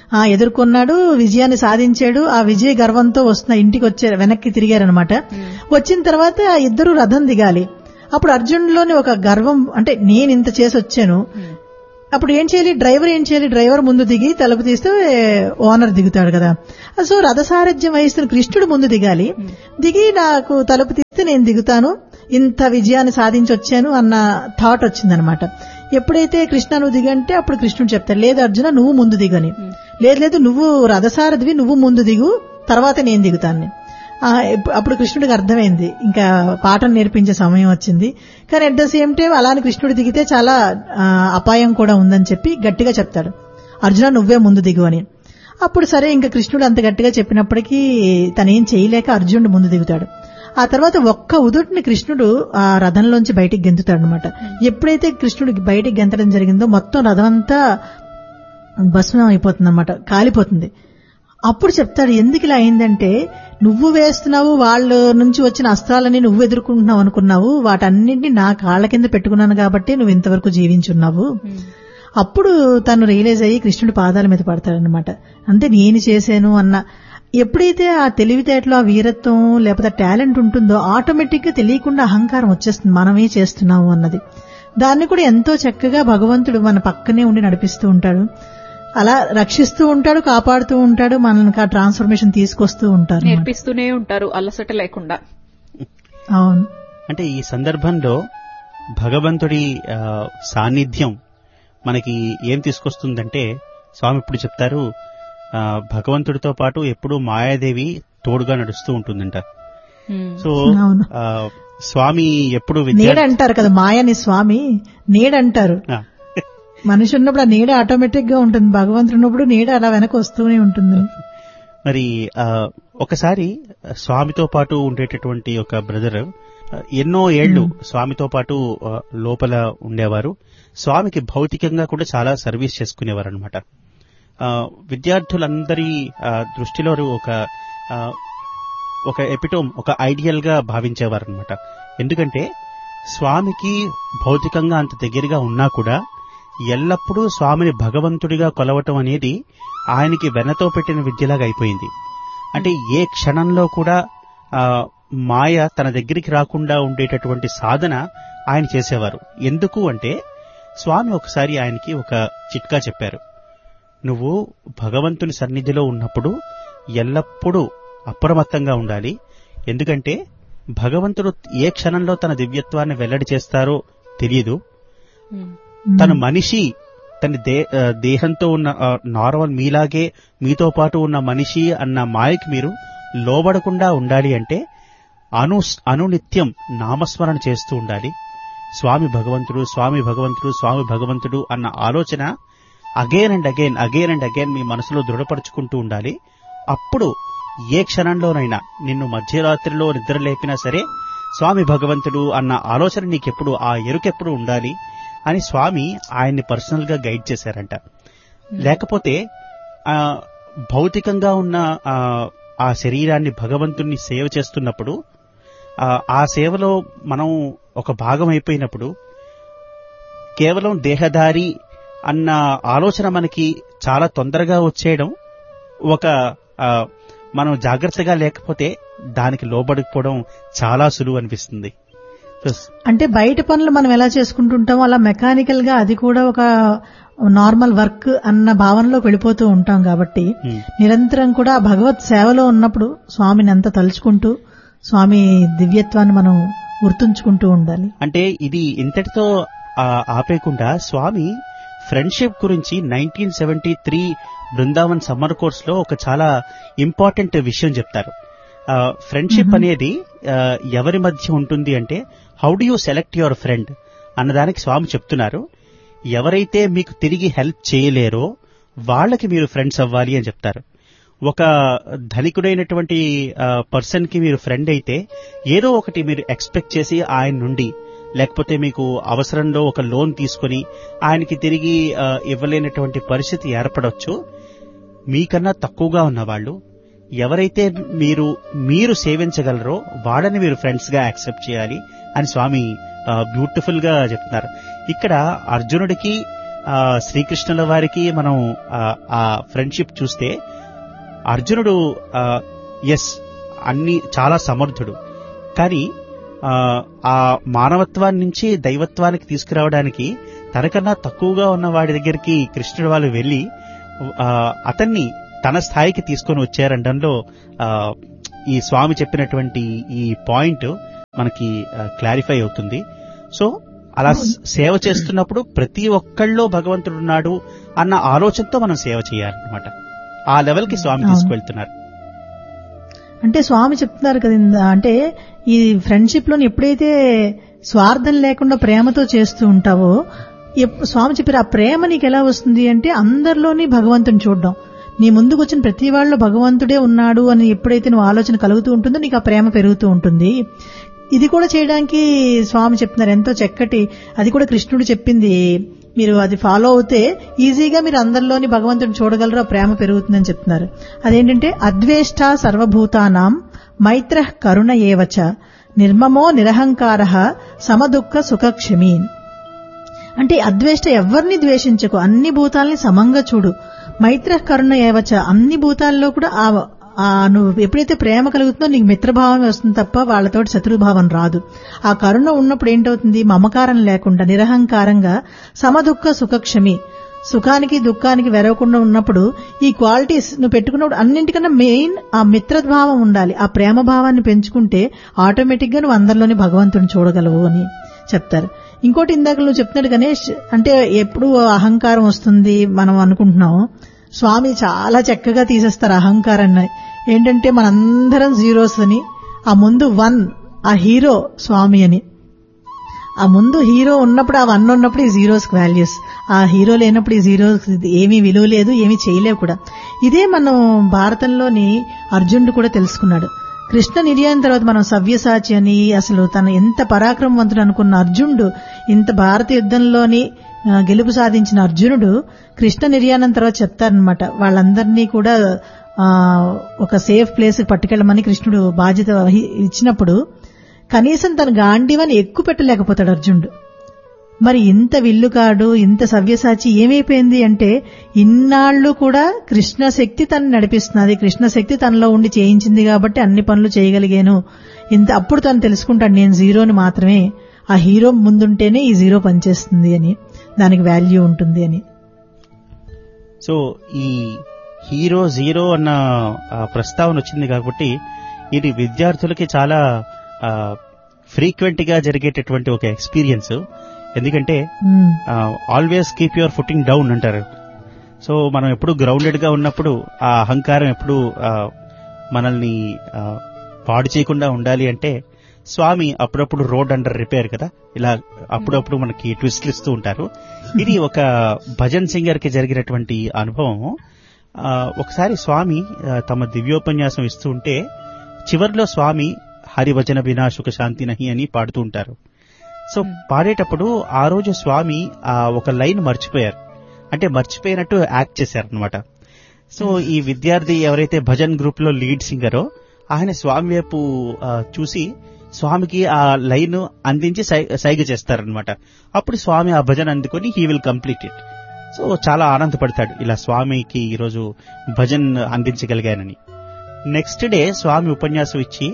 S1: ఆ ఎదుర్కొన్నాడు, విజయాన్ని సాధించాడు. ఆ విజయ గర్వంతో వస్తున్న ఇంటికి వచ్చే వెనక్కి తిరిగారనమాట. వచ్చిన తర్వాత ఇద్దరు రథం దిగాలి. అప్పుడు అర్జునుడిలోని ఒక గర్వం, అంటే నేను ఇంత చేసి వచ్చాను, అప్పుడు ఏం చేయాలి, డ్రైవర్ ఏం చేయాలి, డ్రైవర్ ముందు దిగి తలుపు తీస్తే ఓనర్ దిగుతాడు కదా. సో రథసారథ్యం వహిస్తున్న కృష్ణుడు ముందు దిగాలి. దిగి నాకు తలుపు తీస్తే నేను దిగుతాను, ఇంత విజయాన్ని సాధించి వచ్చాను అన్న థాట్ వచ్చిందనమాట. ఎప్పుడైతే కృష్ణ నువ్వు దిగంటే అప్పుడు కృష్ణుడు చెప్తాడు, లేదు అర్జున నువ్వు ముందు దిగని, లేదు లేదు నువ్వు రథసారథివి, నువ్వు ముందు దిగు, తర్వాత నేను దిగుతాను. అప్పుడు కృష్ణుడికి అర్థమైంది ఇంకా పాఠం నేర్పించే సమయం వచ్చింది. కానీ అట్ ద సేమ్ టైం అలానే కృష్ణుడు దిగితే చాలా అపాయం కూడా ఉందని చెప్పి గట్టిగా చెప్తాడు, అర్జున నువ్వే ముందు దిగు అని. అప్పుడు సరే ఇంకా కృష్ణుడు అంత గట్టిగా చెప్పినప్పటికీ తనేం చేయలేక అర్జునుడు ముందు దిగుతాడు. ఆ తర్వాత ఒక్క ఉదుటిని కృష్ణుడు ఆ రథంలోంచి బయటికి గెంతుతాడు అనమాట. ఎప్పుడైతే కృష్ణుడు బయటికి గెంతడం జరిగిందో మొత్తం రథం అంతా భస్మం అయిపోతుంది అనమాట, కాలిపోతుంది. అప్పుడు చెప్తాడు ఎందుకు ఇలా అయిందంటే, నువ్వు వేస్తున్నావు, వాళ్ళ నుంచి వచ్చిన అస్త్రాలని నువ్వు ఎదుర్కొంటున్నావు అనుకున్నావు, వాటన్నింటినీ నా కాళ్ల కింద పెట్టుకున్నాను కాబట్టి నువ్వు ఇంతవరకు జీవించున్నావు. అప్పుడు తను రియలైజ్ అయ్యి కృష్ణుడి పాదాల మీద పడతాడనమాట. అంటే నేను చేశాను అన్న ఎప్పుడైతే ఆ తెలివితేటలో ఆ వీరత్వం లేకపోతే టాలెంట్ ఉంటుందో ఆటోమేటిక్ గా తెలియకుండా అహంకారం వచ్చేస్తుంది, మనమే చేస్తున్నాము అన్నది. దాన్ని కూడా ఎంతో చక్కగా భగవంతుడు మన పక్కనే ఉండి నడిపిస్తూ ఉంటాడు, అలా రక్షిస్తూ ఉంటాడు, కాపాడుతూ ఉంటాడు, మనకి ఆ ట్రాన్స్ఫర్మేషన్ తీసుకొస్తూ ఉంటారు,
S3: నేర్పిస్తూనే ఉంటారు అలసట లేకుండా.
S1: అవును.
S2: అంటే ఈ సందర్భంలో భగవంతుడి సాన్నిధ్యం మనకి ఏం తీసుకొస్తుందంటే, స్వామి ఇప్పుడు చెప్తారు భగవంతుడితో పాటు ఎప్పుడూ మాయాదేవి తోడుగా నడుస్తూ ఉంటుందంట. సో స్వామి ఎప్పుడు
S1: నీడ అంటారు కదా, మాయని స్వామి నీడ అంటారు. మనిషి ఉన్నప్పుడు ఆ నీడ ఆటోమేటిక్ గా ఉంటుంది, భగవంతుడు ఉన్నప్పుడు నీడ అలా వెనక వస్తూనే ఉంటుంది.
S2: మరి ఒకసారి స్వామితో పాటు ఉండేటటువంటి ఒక బ్రదర్ ఎన్నో ఏళ్లు స్వామితో పాటు లోపల ఉండేవారు. స్వామికి భౌతికంగా కూడా చాలా సర్వీస్ చేసుకునేవారు అనమాట. విద్యార్థులందరి దృష్టిలో ఒక ఒక ఎపిటోమ్, ఒక ఐడియల్ గా భావించేవారు అనమాట. ఎందుకంటే స్వామికి భౌతికంగా అంత దగ్గరగా ఉన్నా కూడా ఎల్లప్పుడూ స్వామిని భగవంతుడిగా కొలవటం అనేది ఆయనకి వెనతో పెట్టిన విద్యలాగా అయిపోయింది. అంటే ఏ క్షణంలో కూడా మాయ తన దగ్గరికి రాకుండా ఉండేటటువంటి సాధన ఆయన చేసేవారు. ఎందుకు అంటే స్వామి ఒకసారి ఆయనకి ఒక చిట్కా చెప్పారు, నువ్వు భగవంతుని సన్నిధిలో ఉన్నప్పుడు ఎల్లప్పుడూ అప్రమత్తంగా ఉండాలి. ఎందుకంటే భగవంతుడు ఏ క్షణంలో తన దివ్యత్వాన్ని వెల్లడి చేస్తారో తెలియదు. తన మనిషి తన దేహంతో ఉన్న నార్మల్ మీలాగే మీతో పాటు ఉన్న మనిషి అన్న మాయకి మీరు లోబడకుండా ఉండాలి అంటే అను అనునిత్యం నామస్మరణ చేస్తూ ఉండాలి. స్వామి భగవంతుడు, స్వామి భగవంతుడు, స్వామి భగవంతుడు అన్న ఆలోచన again and again again and again మీ మనసులో దృఢపరుచుకుంటూ ఉండాలి. అప్పుడు ఏ క్షణంలోనైనా నిన్ను మధ్యరాత్రిలో నిద్ర లేపినా సరే స్వామి భగవంతుడు అన్న ఆలోచన నీకెప్పుడు, ఆ ఎరుకెప్పుడు ఉండాలి అని స్వామి ఆయన్ని పర్సనల్ గా గైడ్ చేశారంట. లేకపోతే ఆ భౌతికంగా ఉన్న ఆ శరీరాన్ని భగవంతుణ్ణి సేవ చేస్తున్నప్పుడు ఆ సేవలో మనం ఒక భాగం అయిపోయినప్పుడు కేవలం దేహదారి అన్న ఆలోచన మనకి చాలా తొందరగా వచ్చేయడం, ఒక మనం జాగ్రత్తగా లేకపోతే దానికి లోబడిపోవడం చాలా సులువు అనిపిస్తుంది.
S1: అంటే బయట పనులు మనం ఎలా చేసుకుంటుంటామో అలా మెకానికల్ గా అది కూడా ఒక నార్మల్ వర్క్ అన్న భావనలోకి వెళ్ళిపోతూ ఉంటాం. కాబట్టి నిరంతరం కూడా భగవత్ సేవలో ఉన్నప్పుడు స్వామిని అంతా తలుచుకుంటూ స్వామి దివ్యత్వాన్ని మనం గుర్తుంచుకుంటూ ఉండాలి.
S2: అంటే ఇది ఇంతటితో ఆపేయకుండా స్వామి ఫ్రెండ్షిప్ గురించి nineteen seventy three Brindavan summer course లో ఒక చాలా ఇంపార్టెంట్ విషయం చెప్తారు. ఫ్రెండ్షిప్ అనేది ఎవరి మధ్య ఉంటుంది అంటే, how do you select your friend అన్నదానికి స్వామి చెప్తున్నారు, ఎవరైతే మీకు తిరిగి హెల్ప్ చేయలేరో వాళ్ళకి మీరు ఫ్రెండ్స్ అవ్వాలి అని చెప్తారు. ఒక ధనికుడైనటువంటి పర్సన్ కి మీరు ఫ్రెండ్ అయితే ఏదో ఒకటి మీరు ఎక్స్పెక్ట్ చేసి ఆయన నుండి, లేకపోతే మీకు అవసరంలో ఒక లోన్ తీసుకుని ఆయనకి తిరిగి ఇవ్వలేనటువంటి పరిస్థితి ఏర్పడవచ్చు. మీకన్నా తక్కువగా ఉన్నవాళ్ళు ఎవరైతే మీరు మీరు సేవించగలరో వాళ్ళని మీరు ఫ్రెండ్స్ గా యాక్సెప్ట్ చేయాలి అని స్వామి బ్యూటిఫుల్ గా చెప్తున్నారు. ఇక్కడ అర్జునుడికి ఆ, శ్రీకృష్ణుల వారికి మనం ఆ, ఆ ఫ్రెండ్షిప్ చూస్తే అర్జునుడు ఎస్ అన్ని చాలా సమర్థుడు, కానీ ఆ, ఆ మానవత్వాన్ని నుంచి దైవత్వానికి తీసుకురావడానికి తనకన్నా తక్కువగా ఉన్న వాడి దగ్గరికి కృష్ణుడు వాళ్ళు వెళ్లి ఆ, అతన్ని తన స్థాయికి తీసుకొని వచ్చారనడంలో ఆ, ఈ స్వామి చెప్పినటువంటి ఈ పాయింట్ మనకి క్లారిఫై అవుతుంది. సో అలా స- సేవ చేస్తున్నప్పుడు ప్రతి ఒక్కళ్ళలో భగవంతుడు ఉన్నాడు అన్న ఆలోచనతో మనం సేవ చేయాలన్నమాట. ఆ లెవెల్ కి స్వామి
S1: అవును.
S2: తీసుకువెళ్తున్నారు.
S1: అంటే స్వామి చెప్తున్నారు కదా ఇంద- అంటే ఈ ఫ్రెండ్షిప్ లోని ఎప్పుడైతే స్వార్థం లేకుండా ప్రేమతో చేస్తూ ఉంటావో, ఎప్- స్వామి చెప్పారు ఆ ప్రేమ నీకు ఎలా వస్తుంది అంటే అందరిలోని భగవంతుని చూడడం. నీ ముందుకు వచ్చిన ప్రతి వాళ్ళు భగవంతుడే ఉన్నాడు అని ఎప్పుడైతే నువ్వు ఆలోచన కలుగుతూ ఉంటుందో నీకు ఆ ప్రేమ పెరుగుతూ ఉంటుంది. ఇది కూడా చేయడానికి స్వామి చెప్తున్నారు ఎంతో చక్కటి, అది కూడా కృష్ణుడు చెప్పింది. మీరు అది ఫాలో అవుతే ఈజీగా మీరు అందరిలోని భగవంతుని చూడగలరు, ఆ ప్రేమ పెరుగుతుందని చెప్తున్నారు. అదేంటంటే అద్వేష్ట సర్వభూతానాం మైత్ర కరుణ ఏవచ నిర్మమో నిరహంకార సమదుఃఖ సుఖక్షమీన్. అంటే అద్వేష్ట ఎవరిని ద్వేషించకు, అన్ని భూతాల్ని సమంగా చూడు. మైత్ర కరుణ ఏవచ అన్ని భూతాల్లో కూడా ఆ ఆ నువ్వు ఎప్పుడైతే ప్రేమ కలుగుతుందో నీకు మిత్రభావమే వస్తుంది తప్ప వాళ్ళతోటి శత్రుభావం రాదు. ఆ కరుణ ఉన్నప్పుడు ఏంటవుతుంది, మమకారం లేకుండా నిరహంకారంగా సమదుఃఖ సుఖక్షమి, సుఖానికి దుఃఖానికి వెరవకుండా ఉన్నప్పుడు ఈ క్వాలిటీస్ నువ్వు పెట్టుకున్నప్పుడు అన్నింటికన్నా మెయిన్ ఆ మిత్రభావం ఉండాలి. ఆ ప్రేమ భావాన్ని పెంచుకుంటే ఆటోమేటిక్ గా నువ్వు అందరిలోని భగవంతుని చూడగలవు అని చెప్తారు. ఇంకోటి ఇందాక నువ్వు చెప్తున్నాడు గణేష్, అంటే ఎప్పుడు అహంకారం వస్తుంది మనం అనుకుంటున్నాం. స్వామి చాలా చక్కగా తీసేస్తారు అహంకారాన్ని. ఏంటంటే మనందరం జీరోస్ అని, ఆ ముందు వన్, ఆ హీరో స్వామి అని. ఆ ముందు హీరో ఉన్నప్పుడు, ఆ వన్ ఉన్నప్పుడు ఈ జీరోస్ వాల్యూస్, ఆ హీరో లేనప్పుడు ఈ జీరోస్ ఏమీ విలువ లేదు, ఏమీ చేయలేవు కూడా. ఇదే మనం భారతంలోని అర్జునుడు కూడా తెలుసుకున్నాడు. కృష్ణ నిర్యాణం తర్వాత మనం సవ్యసాచి అని, అసలు తను ఎంత పరాక్రమవంతుడు అనుకున్న అర్జునుడు, ఇంత భారత యుద్ధంలోని ఆ, గెలుపు సాధించిన అర్జునుడు కృష్ణ నిర్యాణం తర్వాత చెప్తారనమాట, వాళ్ళందరినీ కూడా ఆ, ఒక సేఫ్ ప్లేస్ పట్టుకెళ్ళమని కృష్ణుడు బాధ్యత వహి- ఇచ్చినప్పుడు కనీసం తన గాంధీవని ఎక్కువ పెట్టలేకపోతాడు అర్జునుడు. మరి ఇంత విల్లుకాడు, ఇంత సవ్యసాచి ఏమైపోయింది అంటే ఇన్నాళ్లు కూడా కృష్ణ శక్తి తను నడిపిస్తున్నది, కృష్ణ శక్తి తనలో ఉండి చేయించింది కాబట్టి అన్ని పనులు చేయగలిగాను. ఇంత అప్పుడు తను తెలుసుకుంటాడు నేను జీరోని మాత్రమే, ఆ హీరో ముందుంటేనే ఈ జీరో పనిచేస్తుంది అని, దానికి వాల్యూ ఉంటుంది అని.
S2: సో ఈ హీరో జీరో అన్న ఆ, ప్రస్తావన వచ్చింది కాబట్టి ఇది విద్యార్థులకి చాలా ఫ్రీక్వెంట్ గా జరిగేటటువంటి ఒక ఎక్స్పీరియన్స్. ఎందుకంటే
S1: ఉమ్,
S2: always keep your footing down అంటారు. సో మనం ఎప్పుడు గ్రౌండెడ్ గా ఉన్నప్పుడు ఆ అహంకారం ఎప్పుడు ఆ, మనల్ని ఆ, పాడు చేయకుండా ఉండాలి అంటే స్వామి అప్పుడప్పుడు రోడ్ అండర్ రిపేర్ కదా, ఇలా అప్పుడప్పుడు మనకి ట్విస్ట్లు ఇస్తూ ఉంటారు. ఇది ఒక భజన్ సింగర్ కి జరిగినటువంటి అనుభవం. ఆ, ఒకసారి స్వామి ఆ, తమ దివ్యోపన్యాసం ఇస్తూ ఉంటే చివర్లో స్వామి హరివచన బినా సుఖ శాంతి నహి అని పాడుతూ ఉంటారు. సో పాడేటప్పుడు ఆ రోజు స్వామి ఆ ఒక లైన్ మర్చిపోయారు, అంటే మర్చిపోయినట్టు యాక్ట్ చేశారనమాట. సో ఈ విద్యార్థి ఎవరైతే భజన్ గ్రూప్ లో లీడ్ సింగరో ఆయన స్వామి వైపు ఆ, చూసి స్వామికి ఆ లైన్ అందించి సై- సైగ చేస్తారనమాట. అప్పుడు స్వామి ఆ భజన అందుకొని he will complete it. So చాలా ఆనందపడతాడు, ఇలా స్వామికి ఈరోజు భజన్ అందించగలిగానని. నెక్స్ట్ డే స్వామి ఉపన్యాసం ఇచ్చి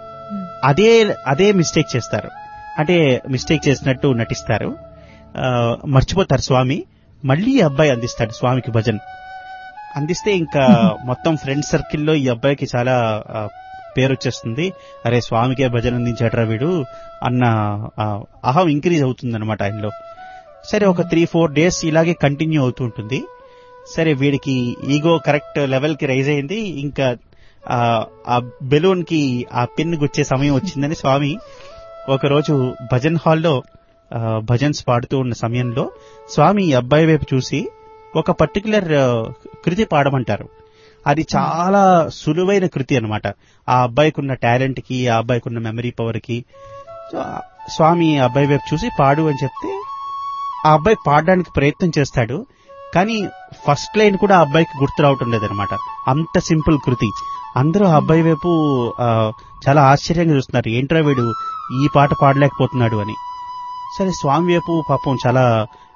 S2: అదే అదే మిస్టేక్ చేస్తారు, అంటే మిస్టేక్ చేసినట్టు నటిస్తారు. ఆ, మర్చిపోతారు స్వామి. మళ్ళీ ఈ అబ్బాయి అందిస్తాడు స్వామికి భజన్. అందిస్తే ఇంకా మొత్తం ఫ్రెండ్ సర్కిల్లో ఈ అబ్బాయికి చాలా ఆ, పేరు వచ్చేస్తుంది. అరే స్వామికే భజన అందించాడరా వీడు అన్న ఆ, అహం ఇంక్రీజ్ అవుతుంది అనమాట ఆయనలో. సరే ఒక త్రీ ఫోర్ డేస్ ఇలాగే కంటిన్యూ అవుతూ ఉంటుంది. సరే వీడికి ఈగో కరెక్ట్ లెవెల్ కి రైజ్ అయింది. ఇంకా ఆ, ఆ బెలూన్ కి ఆ పిన్ గుచ్చే సమయం వచ్చిందని స్వామి ఒకరోజు భజన్ హాల్లో ఆ, భజన్స్ పాడుతూ ఉన్న సమయంలో స్వామి ఈ అబ్బాయి వైపు చూసి ఒక పర్టికులర్ కృతి పాడమంటారు. అది చాలా సులువైన కృతి అన్నమాట. ఆ అబ్బాయికి ఉన్న టాలెంట్ కి, ఆ అబ్బాయికి ఉన్న మెమరీ పవర్ కి. సో స్వామి ఆ అబ్బాయి వైపు చూసి పాడు అని చెప్తే ఆ అబ్బాయి పాడడానికి ప్రయత్నం చేస్తాడు. కానీ ఫస్ట్ లైన్ కూడా ఆ అబ్బాయికి గుర్తు రావటం లేదనమాట. అంత సింపుల్ కృతి. అందరూ ఆ అబ్బాయి వైపు ఆ, చాలా ఆశ్చర్యంగా చూస్తున్నారు, ఏంట్రా వీడు ఈ పాట పాడలేకపోతున్నాడు అని. సరే స్వామి వైపు పాపం చాలా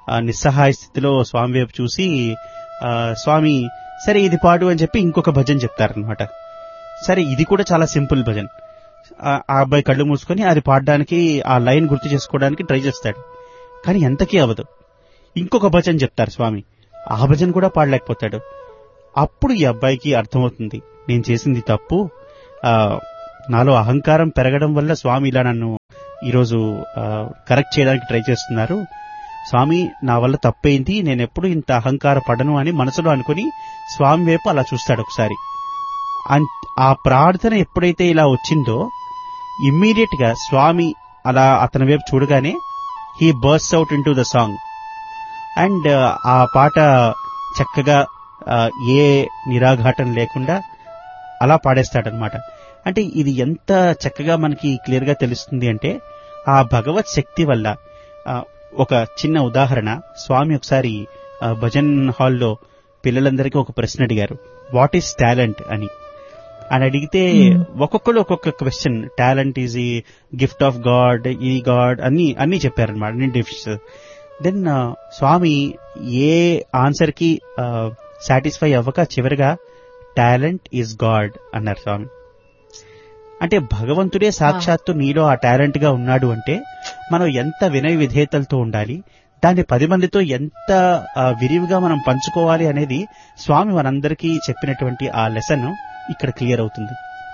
S2: ఆ, నిస్సహాయ స్థితిలో స్వామి వైపు చూసి ఆ, స్వామి సరే ఇది పాడు అని చెప్పి ఇంకొక భజన చెప్తారనమాట. సరే ఇది కూడా చాలా సింపుల్ భజన్. ఆ ఆ అబ్బాయి కళ్ళు మూసుకొని అది పాడడానికి ఆ లైన్ గుర్తు చేసుకోవడానికి ట్రై చేస్తాడు, కానీ ఎంతకీ అవ్వదు. ఇంకొక భజన చెప్తారు స్వామి, ఆ భజన కూడా పాడలేకపోతాడు. అప్పుడు ఈ అబ్బాయికి అర్థమవుతుంది, నేను చేసింది తప్పు, ఆ నాలో అహంకారం పెరగడం వల్ల స్వామి ఇలా నన్ను ఈరోజు కరెక్ట్ చేయడానికి ట్రై చేస్తున్నారు. స్వామి నా వల్ల తప్పైంది, నేను ఎప్పుడు ఇంత అహంకార పడను అని మనసులో అనుకుని స్వామి వైపు అలా చూస్తాడు ఒకసారి. ఆ ప్రార్థన ఎప్పుడైతే ఇలా వచ్చిందో ఇమ్మీడియట్ గా స్వామి అలా అతని వైపు చూడగానే he burst out in to the song and ఆ పాట చక్కగా ఏ నిరాఘాటం లేకుండా అలా పాడేస్తాడనమాట. అంటే ఇది ఎంత చక్కగా మనకి క్లియర్ గా తెలుస్తుంది అంటే ఆ భగవత్ శక్తి వల్ల. ఒక చిన్న ఉదాహరణ, స్వామి ఒకసారి భజన్ హాల్లో పిల్లలందరికీ ఒక ప్రశ్న అడిగారు, వాట్ ఈస్ టాలెంట్ అని. అని అడిగితే ఒక్కొక్కరు ఒక్కొక్క క్వశ్చన్, టాలెంట్ ఈజ్ ఈ గిఫ్ట్ ఆఫ్ గాడ్, ఈ గాడ్ అన్ని అన్ని చెప్పారనమాట, అన్ని డిఫిషన్స్. దెన్ స్వామి ఏ ఆన్సర్ కి సాటిస్ఫై అవ్వక చివరిగా టాలెంట్ ఈజ్ గాడ్ అన్నారు స్వామి. అంటే భగవంతుడే సాక్షాత్తు నీలో ఆ టాలెంట్ గా ఉన్నాడు అంటే మనం ఎంత వినయ విధేయతలతో ఉండాలి, దాన్ని పది మందితో ఎంత విరివిగా మనం పంచుకోవాలి అనేది స్వామి మనందరికీ చెప్పినటువంటి ఆ లెసన్ ఇక్కడ క్లియర్ అవుతుంది.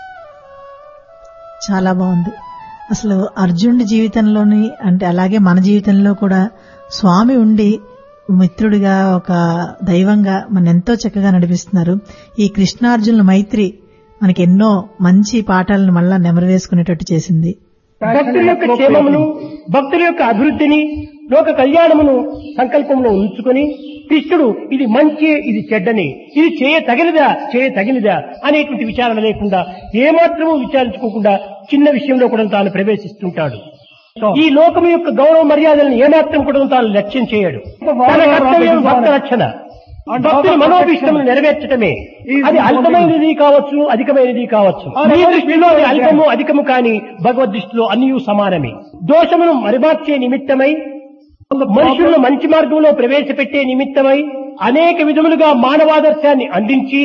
S1: చాలా బాగుంది. అసలు అర్జునుడి జీవితంలోని అంటే అలాగే మన జీవితంలో కూడా స్వామి ఉండి మిత్రుడిగా ఒక దైవంగా మన ఎంతో చక్కగా నడిపిస్తున్నారు. ఈ కృష్ణార్జునుల మైత్రి మనకి ఎన్నో మంచి పాఠాలను మళ్ళా నెమరు వేసుకునేటట్టు చేసింది.
S4: భక్తుల యొక్క క్షేమమును, భక్తుల యొక్క అభివృద్ధిని, లోక కళ్యాణమును సంకల్పంలో ఉంచుకొని కృష్ణుడు ఇది మంచి, ఇది చెడ్డని, ఇది చేయ తగినదా చేయ తగినదా అనేటువంటి విచారణ లేకుండా, ఏమాత్రమూ విచారించుకోకుండా చిన్న విషయంలో కూడా తాను ప్రవేశిస్తుంటాడు. ఈ లోకము యొక్క గౌరవ మర్యాదలను ఏమాత్రం కూడా తాను లక్ష్యం చేయడు. తన కర్తవ్యం భక్త రక్షణ, భక్తుల మనోభీష్టములు నెరవేర్చటమే. అది అల్పమైనది కావచ్చు, అధికమైనది కావచ్చు. మీ దృష్టిలో అది అల్పము అధికము కాని భగవద్ దృష్టిలో అన్నీ సమానమే. దోషమును మరిమార్చే నిమిత్తమై, మనుషులను మంచి మార్గంలో ప్రవేశపెట్టే నిమిత్తమై అనేక విధములుగా మానవాదర్శాన్ని అందించి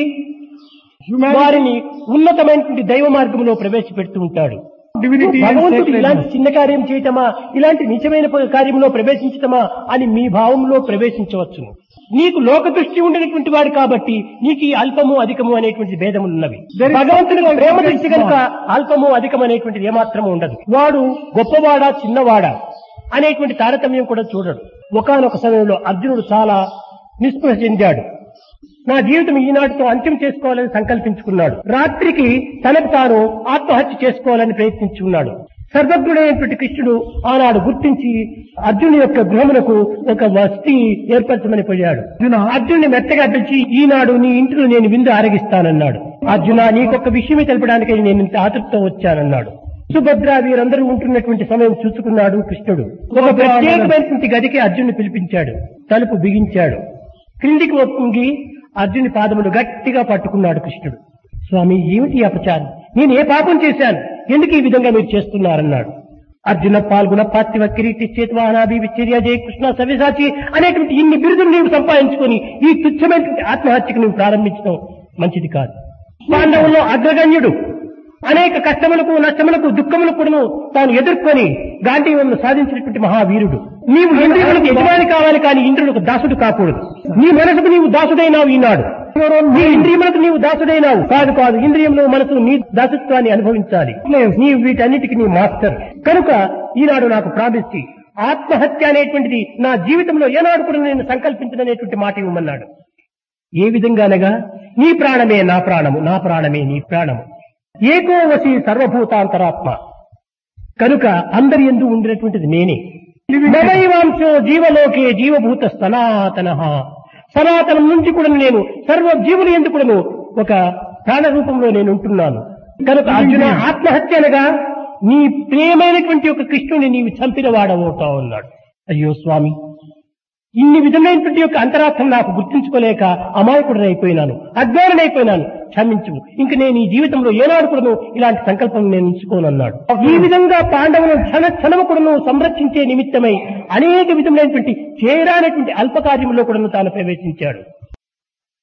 S4: వారిని ఉన్నతమైనటువంటి దైవ మార్గంలో ప్రవేశపెడుతూ ఉంటాడు. భగవంతుడు ఇలాంటి చిన్న కార్యం చేయటమా, ఇలాంటి నిజమైన కార్యంలో ప్రవేశించటమా అని మీ భావంలో ప్రవేశించవచ్చును. నీకు లోక దృష్టి ఉండేటువంటి వాడు కాబట్టి నీకు ఈ అల్పము అధికము అనేటువంటి భేదములు ఉన్నవి. భగవంతుని ప్రేమ దృష్టి కనుక అల్పము అధికం అనేటువంటిది ఏమాత్రము ఉండదు. వాడు గొప్పవాడా చిన్నవాడా అనేటువంటి తారతమ్యం కూడా చూడడు. ఒకానొక సమయంలో అర్జునుడు చాలా నిస్పృహ చెందాడు. నా జీవితం ఈనాటితో అంత్యం చేసుకోవాలని సంకల్పించుకున్నాడు. రాత్రికి తనకు తాను ఆత్మహత్య చేసుకోవాలని ప్రయత్నించుకున్నాడు. సర్వజ్ఞుడైనటువంటి కృష్ణుడు ఆనాడు గుర్తించి అర్జునుడి యొక్క గృహమునకు ఒక వసతి ఏర్పరచమని పోయాడు. అర్జునుని మెత్తగా పిలిచి, ఈనాడు నీ ఇంటిలో నేను విందు ఆరగిస్తానన్నాడు. అర్జున, నీకొక విషయమే తెలపడానికి నేను ఇంత ఆతృతతో వచ్చానన్నాడు. సుభద్ర వీరందరూ ఉంటున్నటువంటి సమయం చూసుకున్నాడు కృష్ణుడు. ఒక ప్రత్యేకమైనటువంటి గదికి అర్జునుని పిలిపించాడు. తలుపు బిగించాడు. క్రిందికి ఒప్పుంగి అర్జుని పాదములు గట్టిగా పట్టుకున్నాడు కృష్ణుడు. స్వామి, ఏమిటి అపచారం? నేను ఏ పాపం చేశాను? ఎందుకు ఈ విధంగా మీరు చేస్తున్నారన్నాడు. అర్జున పాల్గొన పార్థివ కిరీటి చేతువాహనాభి విచ్చర్య జయ కృష్ణ సవ్యసాచి అనేటువంటి ఇన్ని బిరుదులు నీవు సంపాదించుకొని ఈ తుచ్చమైనటువంటి ఆత్మహత్యకు నువ్వు ప్రారంభించడం మంచిది కాదు. పాండవుల్లో అగ్రగణ్యుడు అనేక కష్టములకు నష్టములకు దుఃఖములకు కూడా తాను ఎదుర్కొని గాంధీవంను సాధించినటువంటి మహావీరుడు. నీవు ఇంద్రియులకు యజమాని కావాలి కానీ ఇంద్రులకు దాసుడు కాకూడదు. నీ మనసుకు నీవు దాసుడైనావు ఈనాడు. నీ ఇంద్రియములకు నీవు దాసుడైనావు కాదు కాదు ఇంద్రియంలో మనసు నీ దాసత్వాన్ని అనుభవించాలి. నీవు వీటన్నిటికీ నీ మాస్టర్ కనుక ఈనాడు నాకు ప్రార్థించి ఆత్మహత్య అనేటువంటిది నా జీవితంలో ఏనాడు కూడా నేను సంకల్పించదనేటువంటి మాట ఇవ్వమన్నాడు. ఏ విధంగానగా నీ ప్రాణమే నా ప్రాణము, నా ప్రాణమే నీ ప్రాణము, ఏకో వసి సర్వభూతాంతరాత్మ. కనుక అందరి యందు ఉండినటువంటిది నేనే. నవైవాంశో జీవలోకే జీవభూత సనాతన. సనాతనం నుంచి కూడా నేను సర్వ జీవుల యందు కూడా ఒక ప్రాణ రూపంలో నేను ఉంటున్నాను. కనుక అర్జున, ఆత్మహత్య అనగా నీ ప్రియమైనటువంటి ఒక కృష్ణుని నీవు చంపిన వాడవుతావు అన్నాడు. అయ్యో స్వామి, ఇన్ని విధమైనటువంటి యొక్క అంతరార్థం నాకు గుర్తించుకోలేక అమాయకుడనైపోయినాను, అజ్ఞానుడైపోయినాను, క్షమించు, ఇంక నేను ఈ జీవితంలో ఏనాడు కూడాను ఇలాంటి సంకల్పం నేను ఉంచుకోనన్నాడు. ఈ విధంగా పాండవులను క్షణ క్షణము కూడాను సంరక్షించే నిమిత్తమై అనేక విధములైనటువంటి చేరానటువంటి అల్పకార్యంలో కూడాను తాను ప్రవేశించాడు.